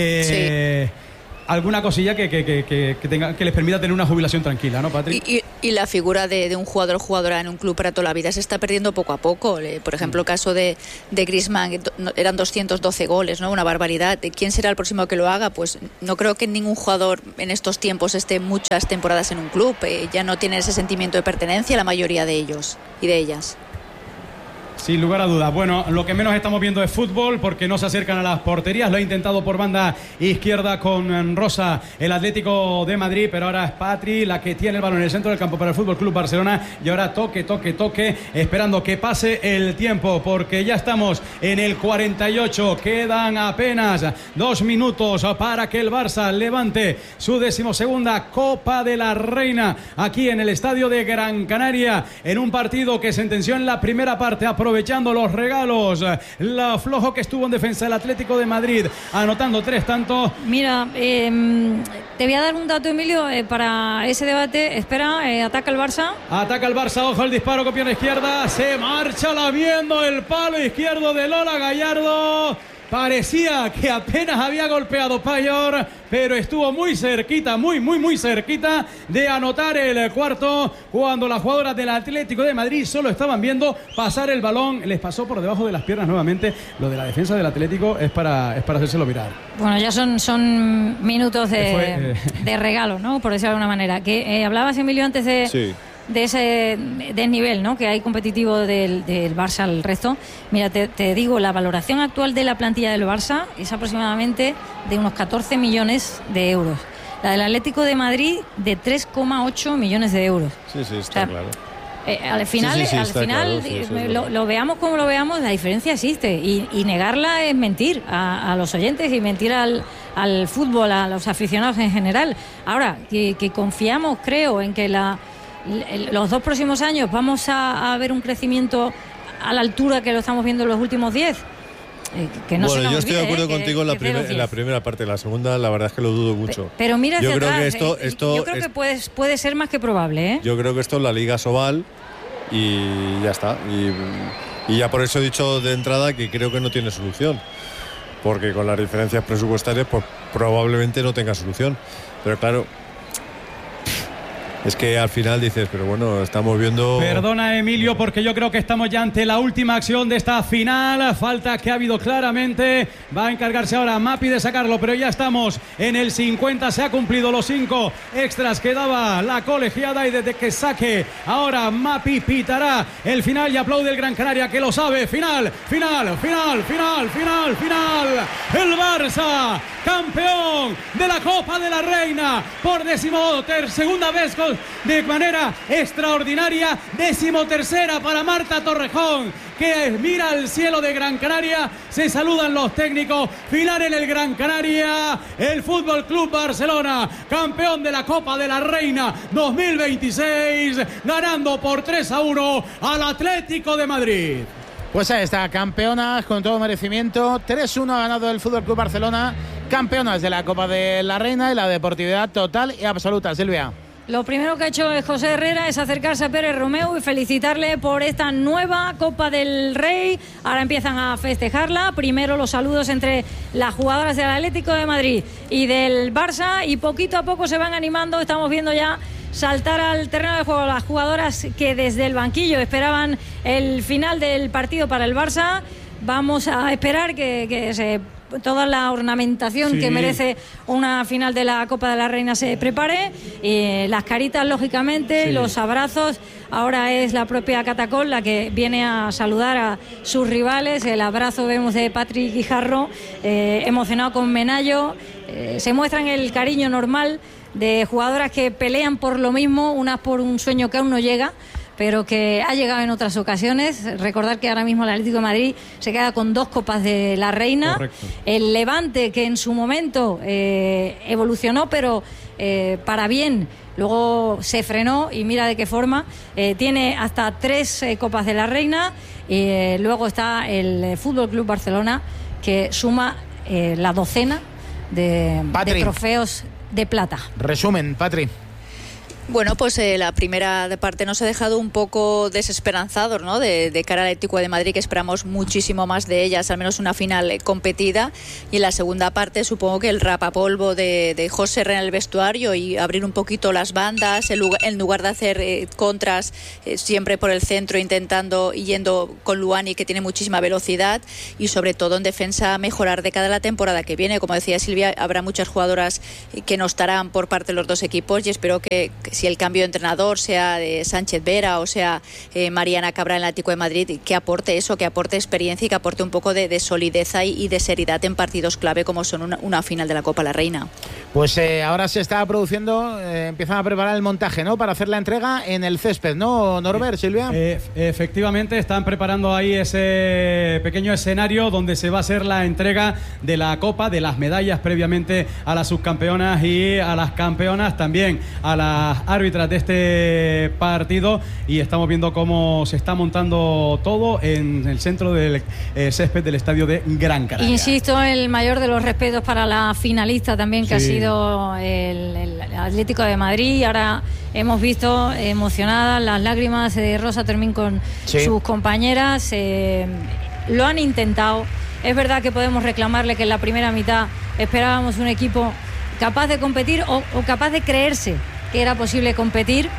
A: alguna cosilla que les permita tener una jubilación tranquila, ¿no, Patrick?
D: Y la figura de un jugador o jugadora en un club para toda la vida se está perdiendo poco a poco. Por ejemplo, el caso de Griezmann, eran 212 goles, ¿no? Una barbaridad. ¿Quién será el próximo que lo haga? Pues no creo que ningún jugador en estos tiempos esté muchas temporadas en un club. Ya no tienen ese sentimiento de pertenencia la mayoría de ellos y de ellas.
A: Sin lugar a dudas. Bueno, lo que menos estamos viendo es fútbol porque no se acercan a las porterías. Lo ha intentado por banda izquierda con Rosa el Atlético de Madrid, pero ahora es Patri la que tiene el balón en el centro del campo para el Fútbol Club Barcelona, y ahora toque, esperando que pase el tiempo porque ya estamos en el 48. Quedan apenas 2 minutos para que el Barça levante su 12ª Copa de la Reina aquí en el estadio de Gran Canaria, en un partido que sentenció en la primera parte, aprovechando los regalos, lo flojo que estuvo en defensa el Atlético de Madrid, anotando 3 tantos.
C: Mira, te voy a dar un dato, Emilio, para ese debate. Espera, ataca el Barça.
A: Ataca el Barça, ojo el disparo con pierna izquierda, se marcha lamiendo el palo izquierdo de Lola Gallardo. Parecía que apenas había golpeado Payor, pero estuvo muy cerquita, muy cerquita de anotar el cuarto, cuando las jugadoras del Atlético de Madrid solo estaban viendo pasar el balón. Les pasó por debajo de las piernas nuevamente. Lo de la defensa del Atlético es para hacérselo mirar.
C: Bueno, ya son minutos de regalo, ¿no? Por decirlo de alguna manera. Que hablabas, Emilio, antes de ese desnivel, ¿no?, que hay competitivo del Barça al resto. Mira, te digo, la valoración actual de la plantilla del Barça es aproximadamente de unos 14 millones de euros. La del Atlético de Madrid de 3,8 millones de euros.
F: Sí, está claro.
C: Al final, lo veamos como lo veamos, la diferencia existe, y negarla es mentir a los oyentes y mentir al fútbol, a los aficionados en general. Ahora, que confiamos, creo, en que los 2 próximos años vamos a ver un crecimiento a la altura que lo estamos viendo en los últimos 10.
F: Yo estoy de acuerdo contigo en la primera parte. La segunda, la verdad es que lo dudo mucho.
C: Pero mira hacia atrás,
F: yo creo
C: que puede ser más que probable, ¿eh?
F: Yo creo que esto es la Liga Sobal y ya está. Y ya por eso he dicho de entrada que creo que no tiene solución. Porque con las diferencias presupuestarias, pues probablemente no tenga solución. Pero claro, es que al final dices, pero bueno, estamos viendo...
A: Perdona, Emilio, porque yo creo que estamos ya ante la última acción de esta final. Falta que ha habido claramente. Va a encargarse ahora Mapi de sacarlo, pero ya estamos en el 50. Se ha cumplido los 5 extras que daba la colegiada, y desde que saque ahora Mapi pitará el final y aplaude el Gran Canaria, que lo sabe. Final. El Barça, campeón de la Copa de la Reina por 12ª vez de manera extraordinaria. 13ª para Marta Torrejón, que mira al cielo de Gran Canaria. Se saludan los técnicos. Final en el Gran Canaria. El Fútbol Club Barcelona, campeón de la Copa de la Reina 2026, ganando por 3-1 al Atlético de Madrid.
B: Pues ahí está, campeonas con todo merecimiento. 3-1 ha ganado el Fútbol Club Barcelona, campeonas de la Copa de la Reina, y la deportividad total y absoluta. Silvia.
C: Lo primero que ha hecho José Herrera es acercarse a Pérez Romeu y felicitarle por esta nueva Copa del Rey. Ahora empiezan a festejarla. Primero los saludos entre las jugadoras del Atlético de Madrid y del Barça, y poquito a poco se van animando. Estamos viendo ya saltar al terreno de juego las jugadoras que desde el banquillo esperaban el final del partido para el Barça. Vamos a esperar que se toda la ornamentación que merece una final de la Copa de la Reina se prepare, las caritas lógicamente, los abrazos. Ahora es la propia Catacol la que viene a saludar a sus rivales. El abrazo vemos de Patrick Guijarro, emocionado con Menayo. Se muestran el cariño normal de jugadoras que pelean por lo mismo, unas por un sueño que aún no llega, pero que ha llegado en otras ocasiones. Recordar que ahora mismo el Atlético de Madrid se queda con 2 Copas de la Reina. Correcto. El Levante, que en su momento evolucionó, pero para bien, luego se frenó y mira de qué forma. Tiene hasta 3 Copas de la Reina. Luego está el Fútbol Club Barcelona, que suma la docena de trofeos de plata.
B: Resumen, Patri.
D: Bueno, pues la primera parte nos ha dejado un poco desesperanzados, ¿no? De cara al Atlético de Madrid, que esperamos muchísimo más de ellas, al menos una final competida. Y en la segunda parte supongo que el rapapolvo de José en el vestuario y abrir un poquito las bandas, en lugar de hacer contras siempre por el centro, intentando y yendo con Luani, que tiene muchísima velocidad, y sobre todo en defensa mejorar de cara a la temporada que viene. Como decía Silvia, habrá muchas jugadoras que no estarán por parte de los dos equipos, y espero que si el cambio de entrenador sea de Sánchez Vera o sea Mariana Cabral en el Atlético de Madrid, que aporte eso, que aporte experiencia y que aporte un poco de solidez y de seriedad en partidos clave como son una final de la Copa La Reina.
B: Pues ahora se está produciendo, empiezan a preparar el montaje, ¿no?, para hacer la entrega en el césped, ¿no, Norbert, Silvia?
A: Efectivamente, están preparando ahí ese pequeño escenario donde se va a hacer la entrega de la Copa, de las medallas previamente a las subcampeonas y a las campeonas, también a las árbitras de este partido, y estamos viendo cómo se está montando todo en el centro del césped del estadio de Gran Canaria.
C: Insisto, el mayor de los respetos para la finalista también, que ha sido el Atlético de Madrid. Ahora hemos visto emocionadas las lágrimas de Rosa Termín con sus compañeras. Lo han intentado. Es verdad que podemos reclamarle que en la primera mitad esperábamos un equipo capaz de competir o capaz de creerse que era posible competir,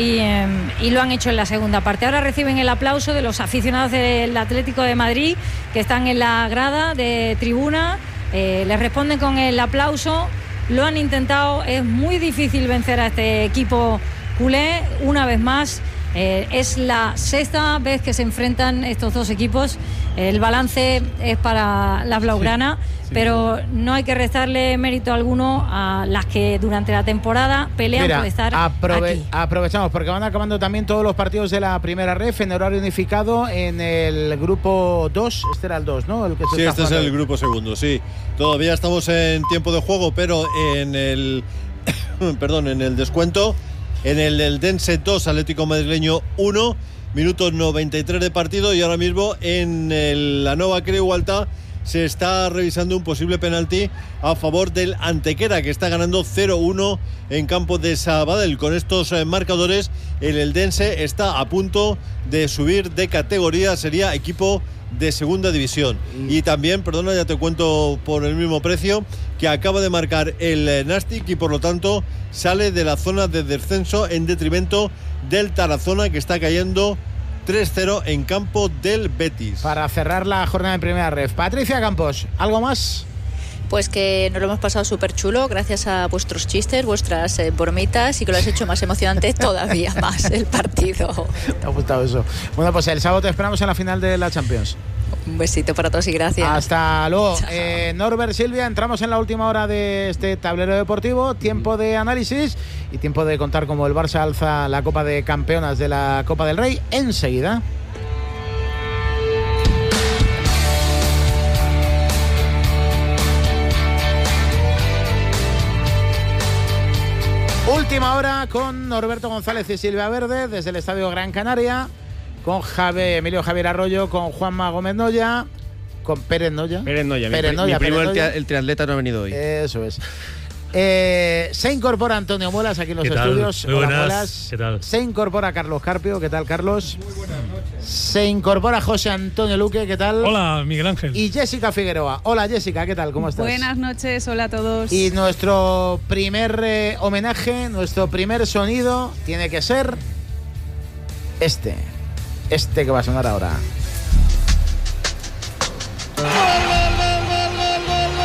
C: y lo han hecho en la segunda parte. Ahora reciben el aplauso de los aficionados del Atlético de Madrid, que están en la grada de tribuna. Les responden con el aplauso. Lo han intentado. Es muy difícil vencer a este equipo culé. Una vez más, es la 6ª vez que se enfrentan estos dos equipos. El balance es para las blaugrana, pero no hay que restarle mérito alguno a las que durante la temporada pelean por estar aquí.
B: Aprovechamos porque van acabando también todos los partidos de la primera ref en horario unificado en el grupo 2. Este era el 2, ¿no? El que se
F: este es el grupo segundo, sí. Todavía estamos en tiempo de juego, pero en el en el descuento, en el Eldense 2, Atlético Madrileño 1, minutos 93 de partido, y ahora mismo en la Nova Creu Igualtà se está revisando un posible penalti a favor del Antequera, que está ganando 0-1 en campo de Sabadell. Con estos marcadores, el Eldense está a punto de subir de categoría, sería equipo de segunda división. Y también, perdona, ya te cuento por el mismo precio, que acaba de marcar el Nastic y por lo tanto sale de la zona de descenso en detrimento del Tarazona, que está cayendo 3-0 en campo del Betis.
B: Para cerrar la jornada de primera ref, Patricia Campos, ¿algo más?
D: Pues que nos lo hemos pasado súper chulo gracias a vuestros chistes, vuestras bromitas, y que lo has hecho más emocionante todavía más el partido.
B: ¿Te ha gustado eso? Bueno, pues el sábado te esperamos en la final de la Champions.
D: Un besito para todos y gracias.
B: Hasta luego. Norbert, Silvia, entramos en la última hora de este tablero deportivo. Tiempo de análisis y tiempo de contar cómo el Barça alza la Copa de Campeonas de la Copa del Rey enseguida. Última hora con Norberto González y Silvia Verde desde el Estadio Gran Canaria, con Emilio Javier Arroyo, con Juanma Gómez Noya, con Pérez Noya.
G: Mi primo, el triatleta, no ha venido hoy.
B: Eso es. Se incorpora Antonio Muelas aquí en los estudios.
H: Muy buenas.
B: Muelas.
H: ¿Qué tal?
B: Se incorpora Carlos Carpio. ¿Qué tal, Carlos?
I: Muy buenas noches.
B: Se incorpora José Antonio Luque. ¿Qué tal?
H: Hola, Miguel Ángel.
B: Y Jessica Figueroa. Hola, Jessica. ¿Qué tal? ¿Cómo estás?
J: Buenas noches. Hola a todos.
B: Y nuestro primer homenaje, nuestro primer sonido tiene que ser este que va a sonar ahora.
K: ¡Gol, gol, gol, gol, gol, gol!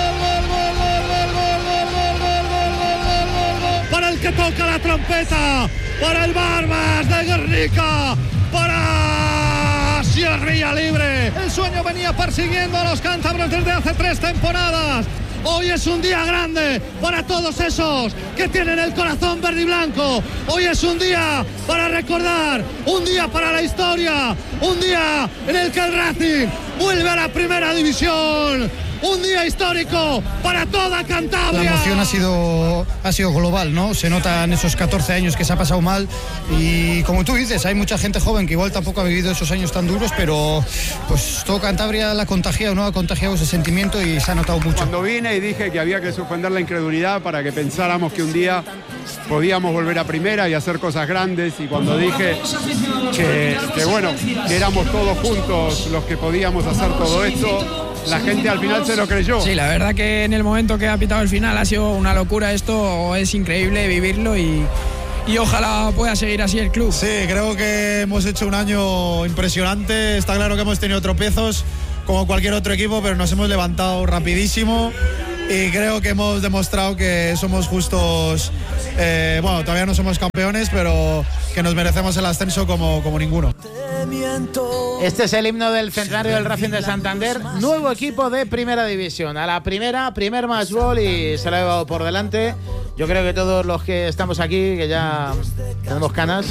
H: que toca la trompeta para el Barbas de Guernica, para Sierra Libre. El sueño venía persiguiendo a los cántabros desde hace 3 temporadas. Hoy es un día grande para todos esos que tienen el corazón verde y blanco. Hoy es un día para recordar, un día para la historia, un día en el que el Racing vuelve a la primera división. Un día histórico para toda Cantabria.
I: La emoción ha sido global, ¿no? Se nota en esos 14 años que se ha pasado mal y como tú dices, hay mucha gente joven que igual tampoco ha vivido esos años tan duros, pero pues todo Cantabria la ha contagiado, ¿no? Ha contagiado ese sentimiento y se ha notado mucho.
K: Cuando vine y dije que había que suspender la incredulidad para que pensáramos que un día podíamos volver a primera y hacer cosas grandes, y cuando dije que éramos todos juntos los que podíamos hacer todo esto, la gente al final se lo creyó.
L: Sí, la verdad que en el momento que ha pitado el final ha sido una locura. Esto es increíble vivirlo y ojalá pueda seguir así el club.
I: Sí, creo que hemos hecho un año impresionante. Está claro que hemos tenido tropiezos como cualquier otro equipo, pero nos hemos levantado rapidísimo y creo que hemos demostrado que somos justos. Todavía no somos campeones, pero que nos merecemos el ascenso como ninguno.
B: Este es el himno del centenario del Racing de Santander, nuevo equipo de primera división. A la primer match ball y se lo ha llevado por delante. Yo creo que todos los que estamos aquí, que ya tenemos canas,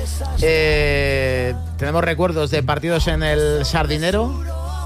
B: tenemos recuerdos de partidos en el Sardinero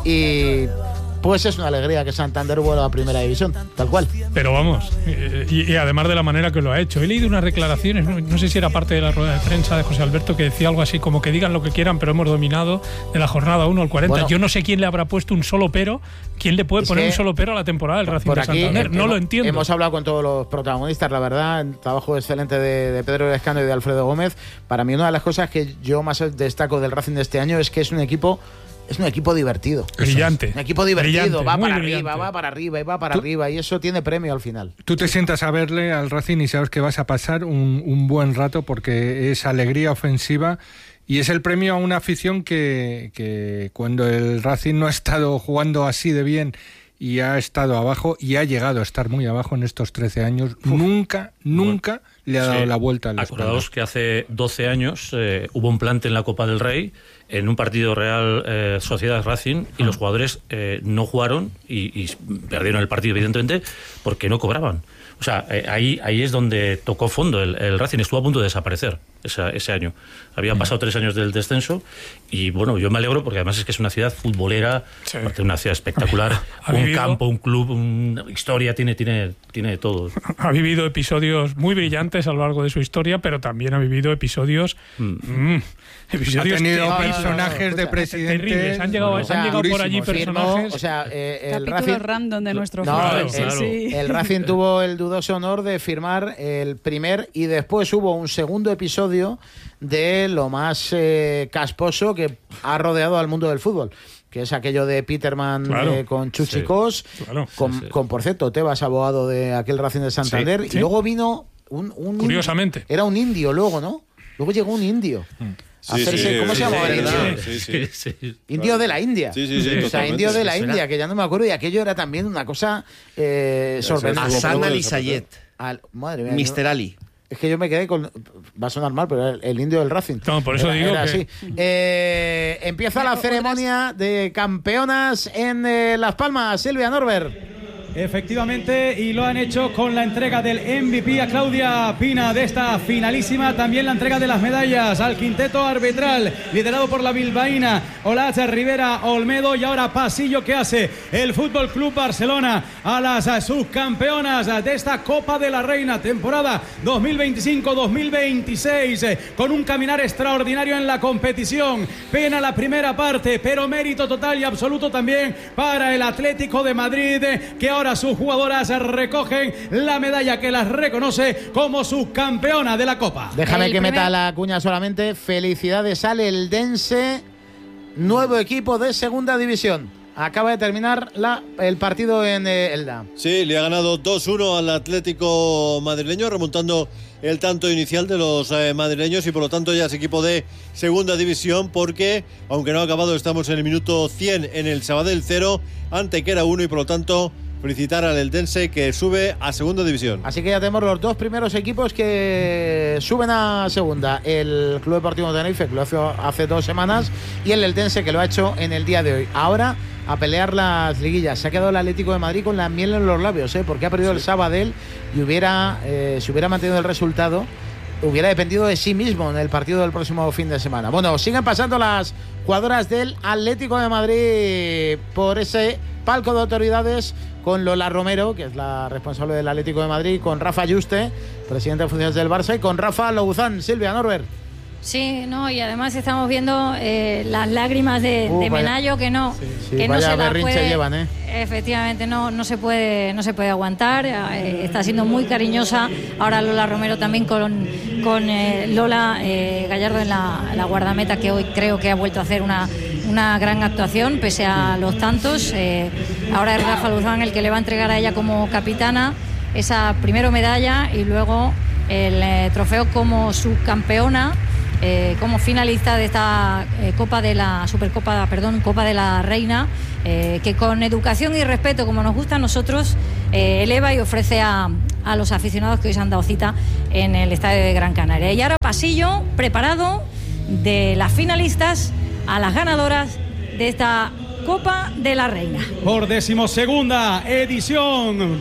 B: y pues es una alegría que Santander vuelva a primera división, tal cual.
M: Pero vamos, y además de la manera que lo ha hecho. He leído unas declaraciones, no sé si era parte de la rueda de prensa de José Alberto, que decía algo así como que digan lo que quieran, pero hemos dominado de la jornada 1 al 40. Bueno, yo no sé quién le habrá puesto un solo pero, quién le puede poner un solo pero a la temporada del Racing de Santander. No lo entiendo.
B: Hemos hablado con todos los protagonistas, la verdad, el trabajo excelente de Pedro Lescano y de Alfredo Gómez. Para mí una de las cosas que yo más destaco del Racing de este año es que es un equipo divertido.
M: Brillante.
B: Un equipo divertido,
M: brillante,
B: va para
M: brillante.
B: arriba y eso tiene premio al final.
N: Tú te sientas a verle al Racing y sabes que vas a pasar un buen rato porque es alegría ofensiva y es el premio a una afición que cuando el Racing no ha estado jugando así de bien y ha estado abajo y ha llegado a estar muy abajo en estos 13 años, nunca le ha dado la vuelta al espalda.
O: Acordaos que hace 12 años hubo un plante en la Copa del Rey en un partido Real Sociedad Racing y los jugadores no jugaron y perdieron el partido evidentemente porque no cobraban. O sea, ahí es donde tocó fondo el Racing, estuvo a punto de desaparecer ese año. Habían pasado 3 años del descenso y bueno, yo me alegro porque además es que es una ciudad futbolera, sí, una ciudad espectacular, un campo, un club, una historia, tiene todo.
M: Ha vivido episodios muy brillantes a lo largo de su historia, pero también ha vivido episodios
N: episodios ha tenido personajes de presidentes
M: terribles. Han llegado por allí personajes.
J: El capítulo random de nuestro
B: fútbol.
J: Sí.
B: El Racing tuvo el dudoso honor de firmar el primer y después hubo un segundo episodio de lo más casposo que ha rodeado al mundo del fútbol, que es aquello de Peterman con Chuchicos, con por cierto, Tebas, abogado de aquel Racing de Santander, y luego vino un
M: curiosamente.
B: Era un indio luego, ¿no? Luego llegó un indio. ¿Cómo se llamaba el indio? Indio de la India. O sea, indio de la India, que ya no me acuerdo, y aquello era también una cosa sorprendente.
G: Hassan Ali Sayed.
B: Madre mía.
G: Mr. Ali.
B: Es que yo me quedé con... Va a sonar mal, pero el indio del Racing.
M: No, por eso digo que...
B: así. Empieza la ceremonia de campeonas en Las Palmas. Silvia Norbert.
A: Efectivamente, y lo han hecho con la entrega del MVP a Claudia Pina de esta finalísima, también la entrega de las medallas al quinteto arbitral liderado por la bilbaína Olacha Rivera Olmedo, y ahora pasillo que hace el Fútbol Club Barcelona a las subcampeonas de esta Copa de la Reina temporada 2025-2026, con un caminar extraordinario en la competición. Pena la primera parte, pero mérito total y absoluto también para el Atlético de Madrid, que ahora sus jugadoras recogen la medalla que las reconoce como subcampeona de la Copa.
B: Déjame que meta la cuña solamente. Felicidades al Eldense, nuevo equipo de segunda división. Acaba de terminar el partido en Elda.
F: Sí, le ha ganado 2-1 al Atlético madrileño, remontando el tanto inicial de los madrileños, y por lo tanto ya es equipo de segunda división, porque aunque no ha acabado, estamos en el minuto 100 en el Sabadell 0, Antequera 1, y por lo tanto felicitar al Eldense, que sube a segunda división.
B: Así que ya tenemos los dos primeros equipos que suben a segunda. El Club Deportivo Tenerife, que lo hizo hace 2 semanas, y el Eldense, que lo ha hecho en el día de hoy. Ahora a pelear las liguillas. Se ha quedado el Atlético de Madrid con la miel en los labios, porque ha perdido el Sabadell y si hubiera mantenido el resultado, hubiera dependido de sí mismo en el partido del próximo fin de semana. Bueno, siguen pasando las jugadoras del Atlético de Madrid por ese palco de autoridades con Lola Romero, que es la responsable del Atlético de Madrid, con Rafa Yuste, presidente de funciones del Barça, y con Rafa Lobuzán. Silvia, Norbert.
C: Sí, no, y además estamos viendo las lágrimas de Menayo, que no, que no se las puede,
B: llevan,
C: efectivamente no se puede aguantar. Está siendo muy cariñosa ahora Lola Romero también con Lola Gallardo en la guardameta, que hoy creo que ha vuelto a hacer una gran actuación pese a los tantos. Ahora es Rafa Luzán el que le va a entregar a ella como capitana esa primera medalla y luego el trofeo como subcampeona, como finalista de esta Copa de la Reina, que con educación y respeto, como nos gusta a nosotros, eleva y ofrece a los aficionados que hoy se han dado cita en el Estadio de Gran Canaria. Y ahora pasillo preparado de las finalistas a las ganadoras de esta Copa de la Reina.
A: Por 12ª edición,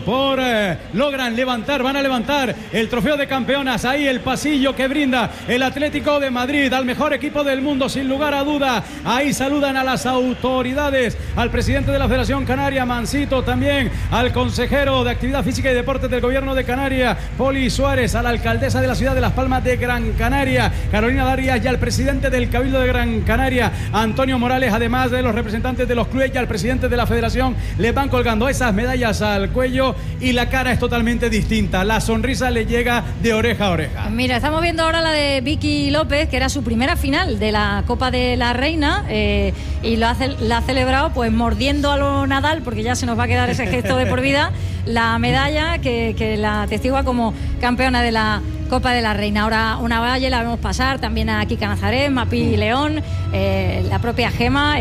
A: van a levantar el trofeo de campeonas. Ahí el pasillo que brinda el Atlético de Madrid al mejor equipo del mundo, sin lugar a duda. Ahí saludan a las autoridades, al presidente de la Federación Canaria, Mansito, también al consejero de Actividad Física y Deportes del Gobierno de Canarias, Poli Suárez, a la alcaldesa de la ciudad de Las Palmas de Gran Canaria, Carolina Darias, y al presidente del Cabildo de Gran Canaria, Antonio Morales, además de los representantes de los clubes y al presidente de la federación. Le van colgando esas medallas al cuello y la cara es totalmente distinta. La sonrisa le llega de oreja a oreja.
C: Mira, estamos viendo ahora la de Vicky López, que era su primera final de la Copa de la Reina, y la ha celebrado pues mordiendo a lo Nadal, porque ya se nos va a quedar ese gesto de por vida, la medalla que la atestigua como campeona de la Copa de la Reina. Ahora una valle la vemos pasar, también a Kika Nazaret, Mapi León, la propia Gema,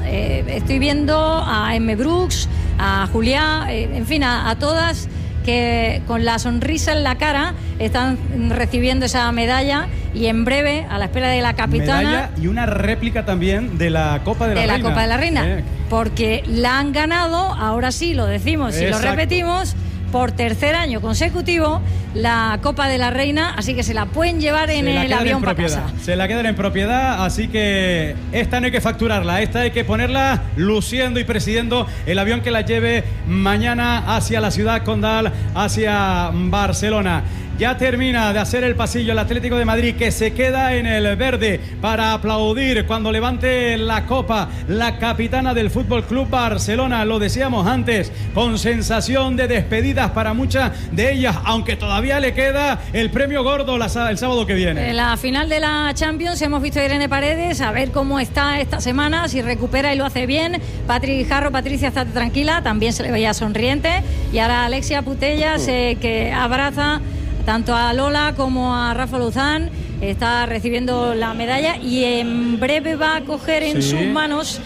C: estoy viendo a M. Brooks, a Juliá, en fin, a todas que con la sonrisa en la cara están recibiendo esa medalla, y en breve, a la espera de la capitana.
A: Medalla y una réplica también de la Copa de la Reina.
C: De la Copa de la Reina, porque la han ganado, ahora sí lo decimos y lo repetimos, por tercer año consecutivo la Copa de la Reina, así que se la pueden llevar en el avión para casa.
A: Se la quedan en propiedad, así que esta no hay que facturarla, esta hay que ponerla luciendo y presidiendo el avión que la lleve mañana hacia la ciudad condal, hacia Barcelona. Ya termina de hacer el pasillo el Atlético de Madrid, que se queda en el verde para aplaudir cuando levante la copa la capitana del Fútbol Club Barcelona. Lo decíamos antes, con sensación de despedidas para muchas de ellas, aunque todavía le queda el premio gordo el sábado que viene.
C: En la final de la Champions hemos visto a Irene Paredes, a ver cómo está esta semana, si recupera y lo hace bien. Patricia está tranquila, también se le veía sonriente. Y ahora Alexia Putellas, que abraza tanto a Lola como a Rafa Luzán, está recibiendo la medalla y en breve va a coger en sus manos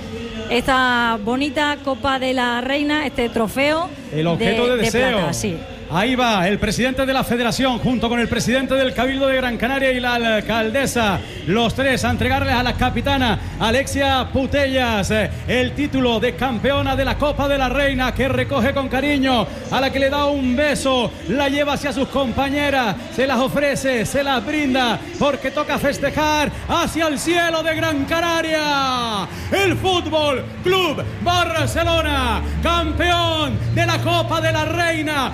C: esta bonita Copa de la Reina, este trofeo.
A: El objeto de deseo.
C: Plata, sí.
A: Ahí va el presidente de la federación junto con el presidente del Cabildo de Gran Canaria y la alcaldesa, los tres a entregarles a la capitana Alexia Putellas el título de campeona de la Copa de la Reina, que recoge con cariño, a la que le da un beso, la lleva hacia sus compañeras, se las ofrece, se las brinda, porque toca festejar hacia el cielo de Gran Canaria. El Fútbol Club Barcelona, campeón de la Copa de la Reina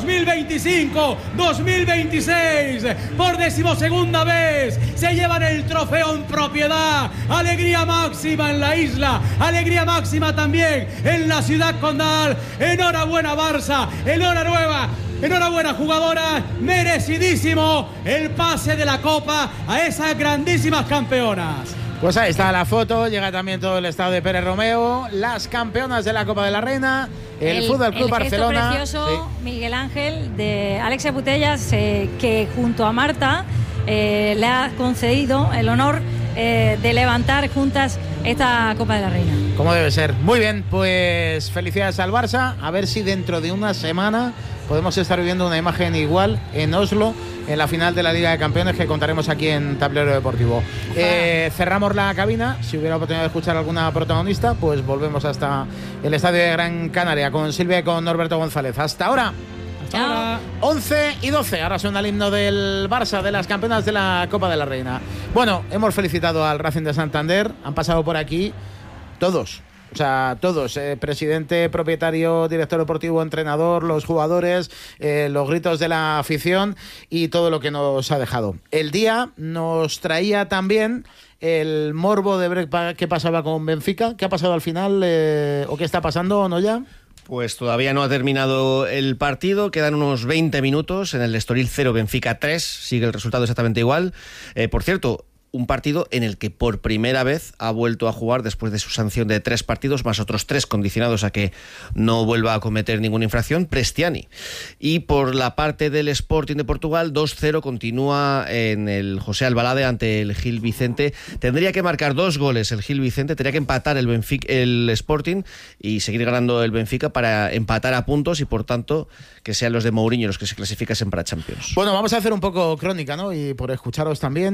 A: 2025-2026, por 12ª vez se llevan el trofeo en propiedad. Alegría máxima en la isla, alegría máxima también en la ciudad condal. Enhorabuena Barça, enhorabuena jugadora, merecidísimo el pase de la Copa a esas grandísimas campeonas.
B: Pues ahí está la foto, llega también todo el estado de Pérez Romeo, las campeonas de la Copa de la Reina, el Fútbol Club Barcelona.
C: El gesto precioso, sí. Miguel Ángel, de Alexia Putellas, que junto a Marta le ha concedido el honor de levantar juntas esta Copa de la Reina.
B: Como debe ser. Muy bien, pues felicidades al Barça. A ver si dentro de una semana podemos estar viviendo una imagen igual en Oslo, en la final de la Liga de Campeones, que contaremos aquí en Tablero Deportivo. Cerramos la cabina. Si hubiera oportunidad de escuchar alguna protagonista, pues volvemos hasta el Estadio de Gran Canaria con Silvia y con Norberto González. Hasta ahora.
C: Chao.
B: 11:12. Ahora suena el himno del Barça, de las campeonas de la Copa de la Reina. Bueno, hemos felicitado al Racing de Santander. Han pasado por aquí todos. O sea, todos, presidente, propietario, director deportivo, entrenador, los jugadores, los gritos de la afición y todo lo que nos ha dejado. El día nos traía también el morbo de ver qué pasaba con Benfica. ¿Qué ha pasado al final o qué está pasando, no ya?
G: Pues todavía no ha terminado el partido, quedan unos 20 minutos en el Estoril 0, Benfica 3, sigue el resultado exactamente igual. Por cierto, un partido en el que por primera vez ha vuelto a jugar después de su sanción de 3 partidos, más otros 3 condicionados a que no vuelva a cometer ninguna infracción, Prestiani. Y por la parte del Sporting de Portugal, 2-0 continúa en el José Albalade ante el Gil Vicente. Tendría que marcar 2 goles el Gil Vicente, tendría que empatar el Sporting y seguir ganando el Benfica para empatar a puntos y por tanto que sean los de Mourinho los que se clasificasen para Champions.
B: Bueno, vamos a hacer un poco crónica, ¿no? Y por escucharos también.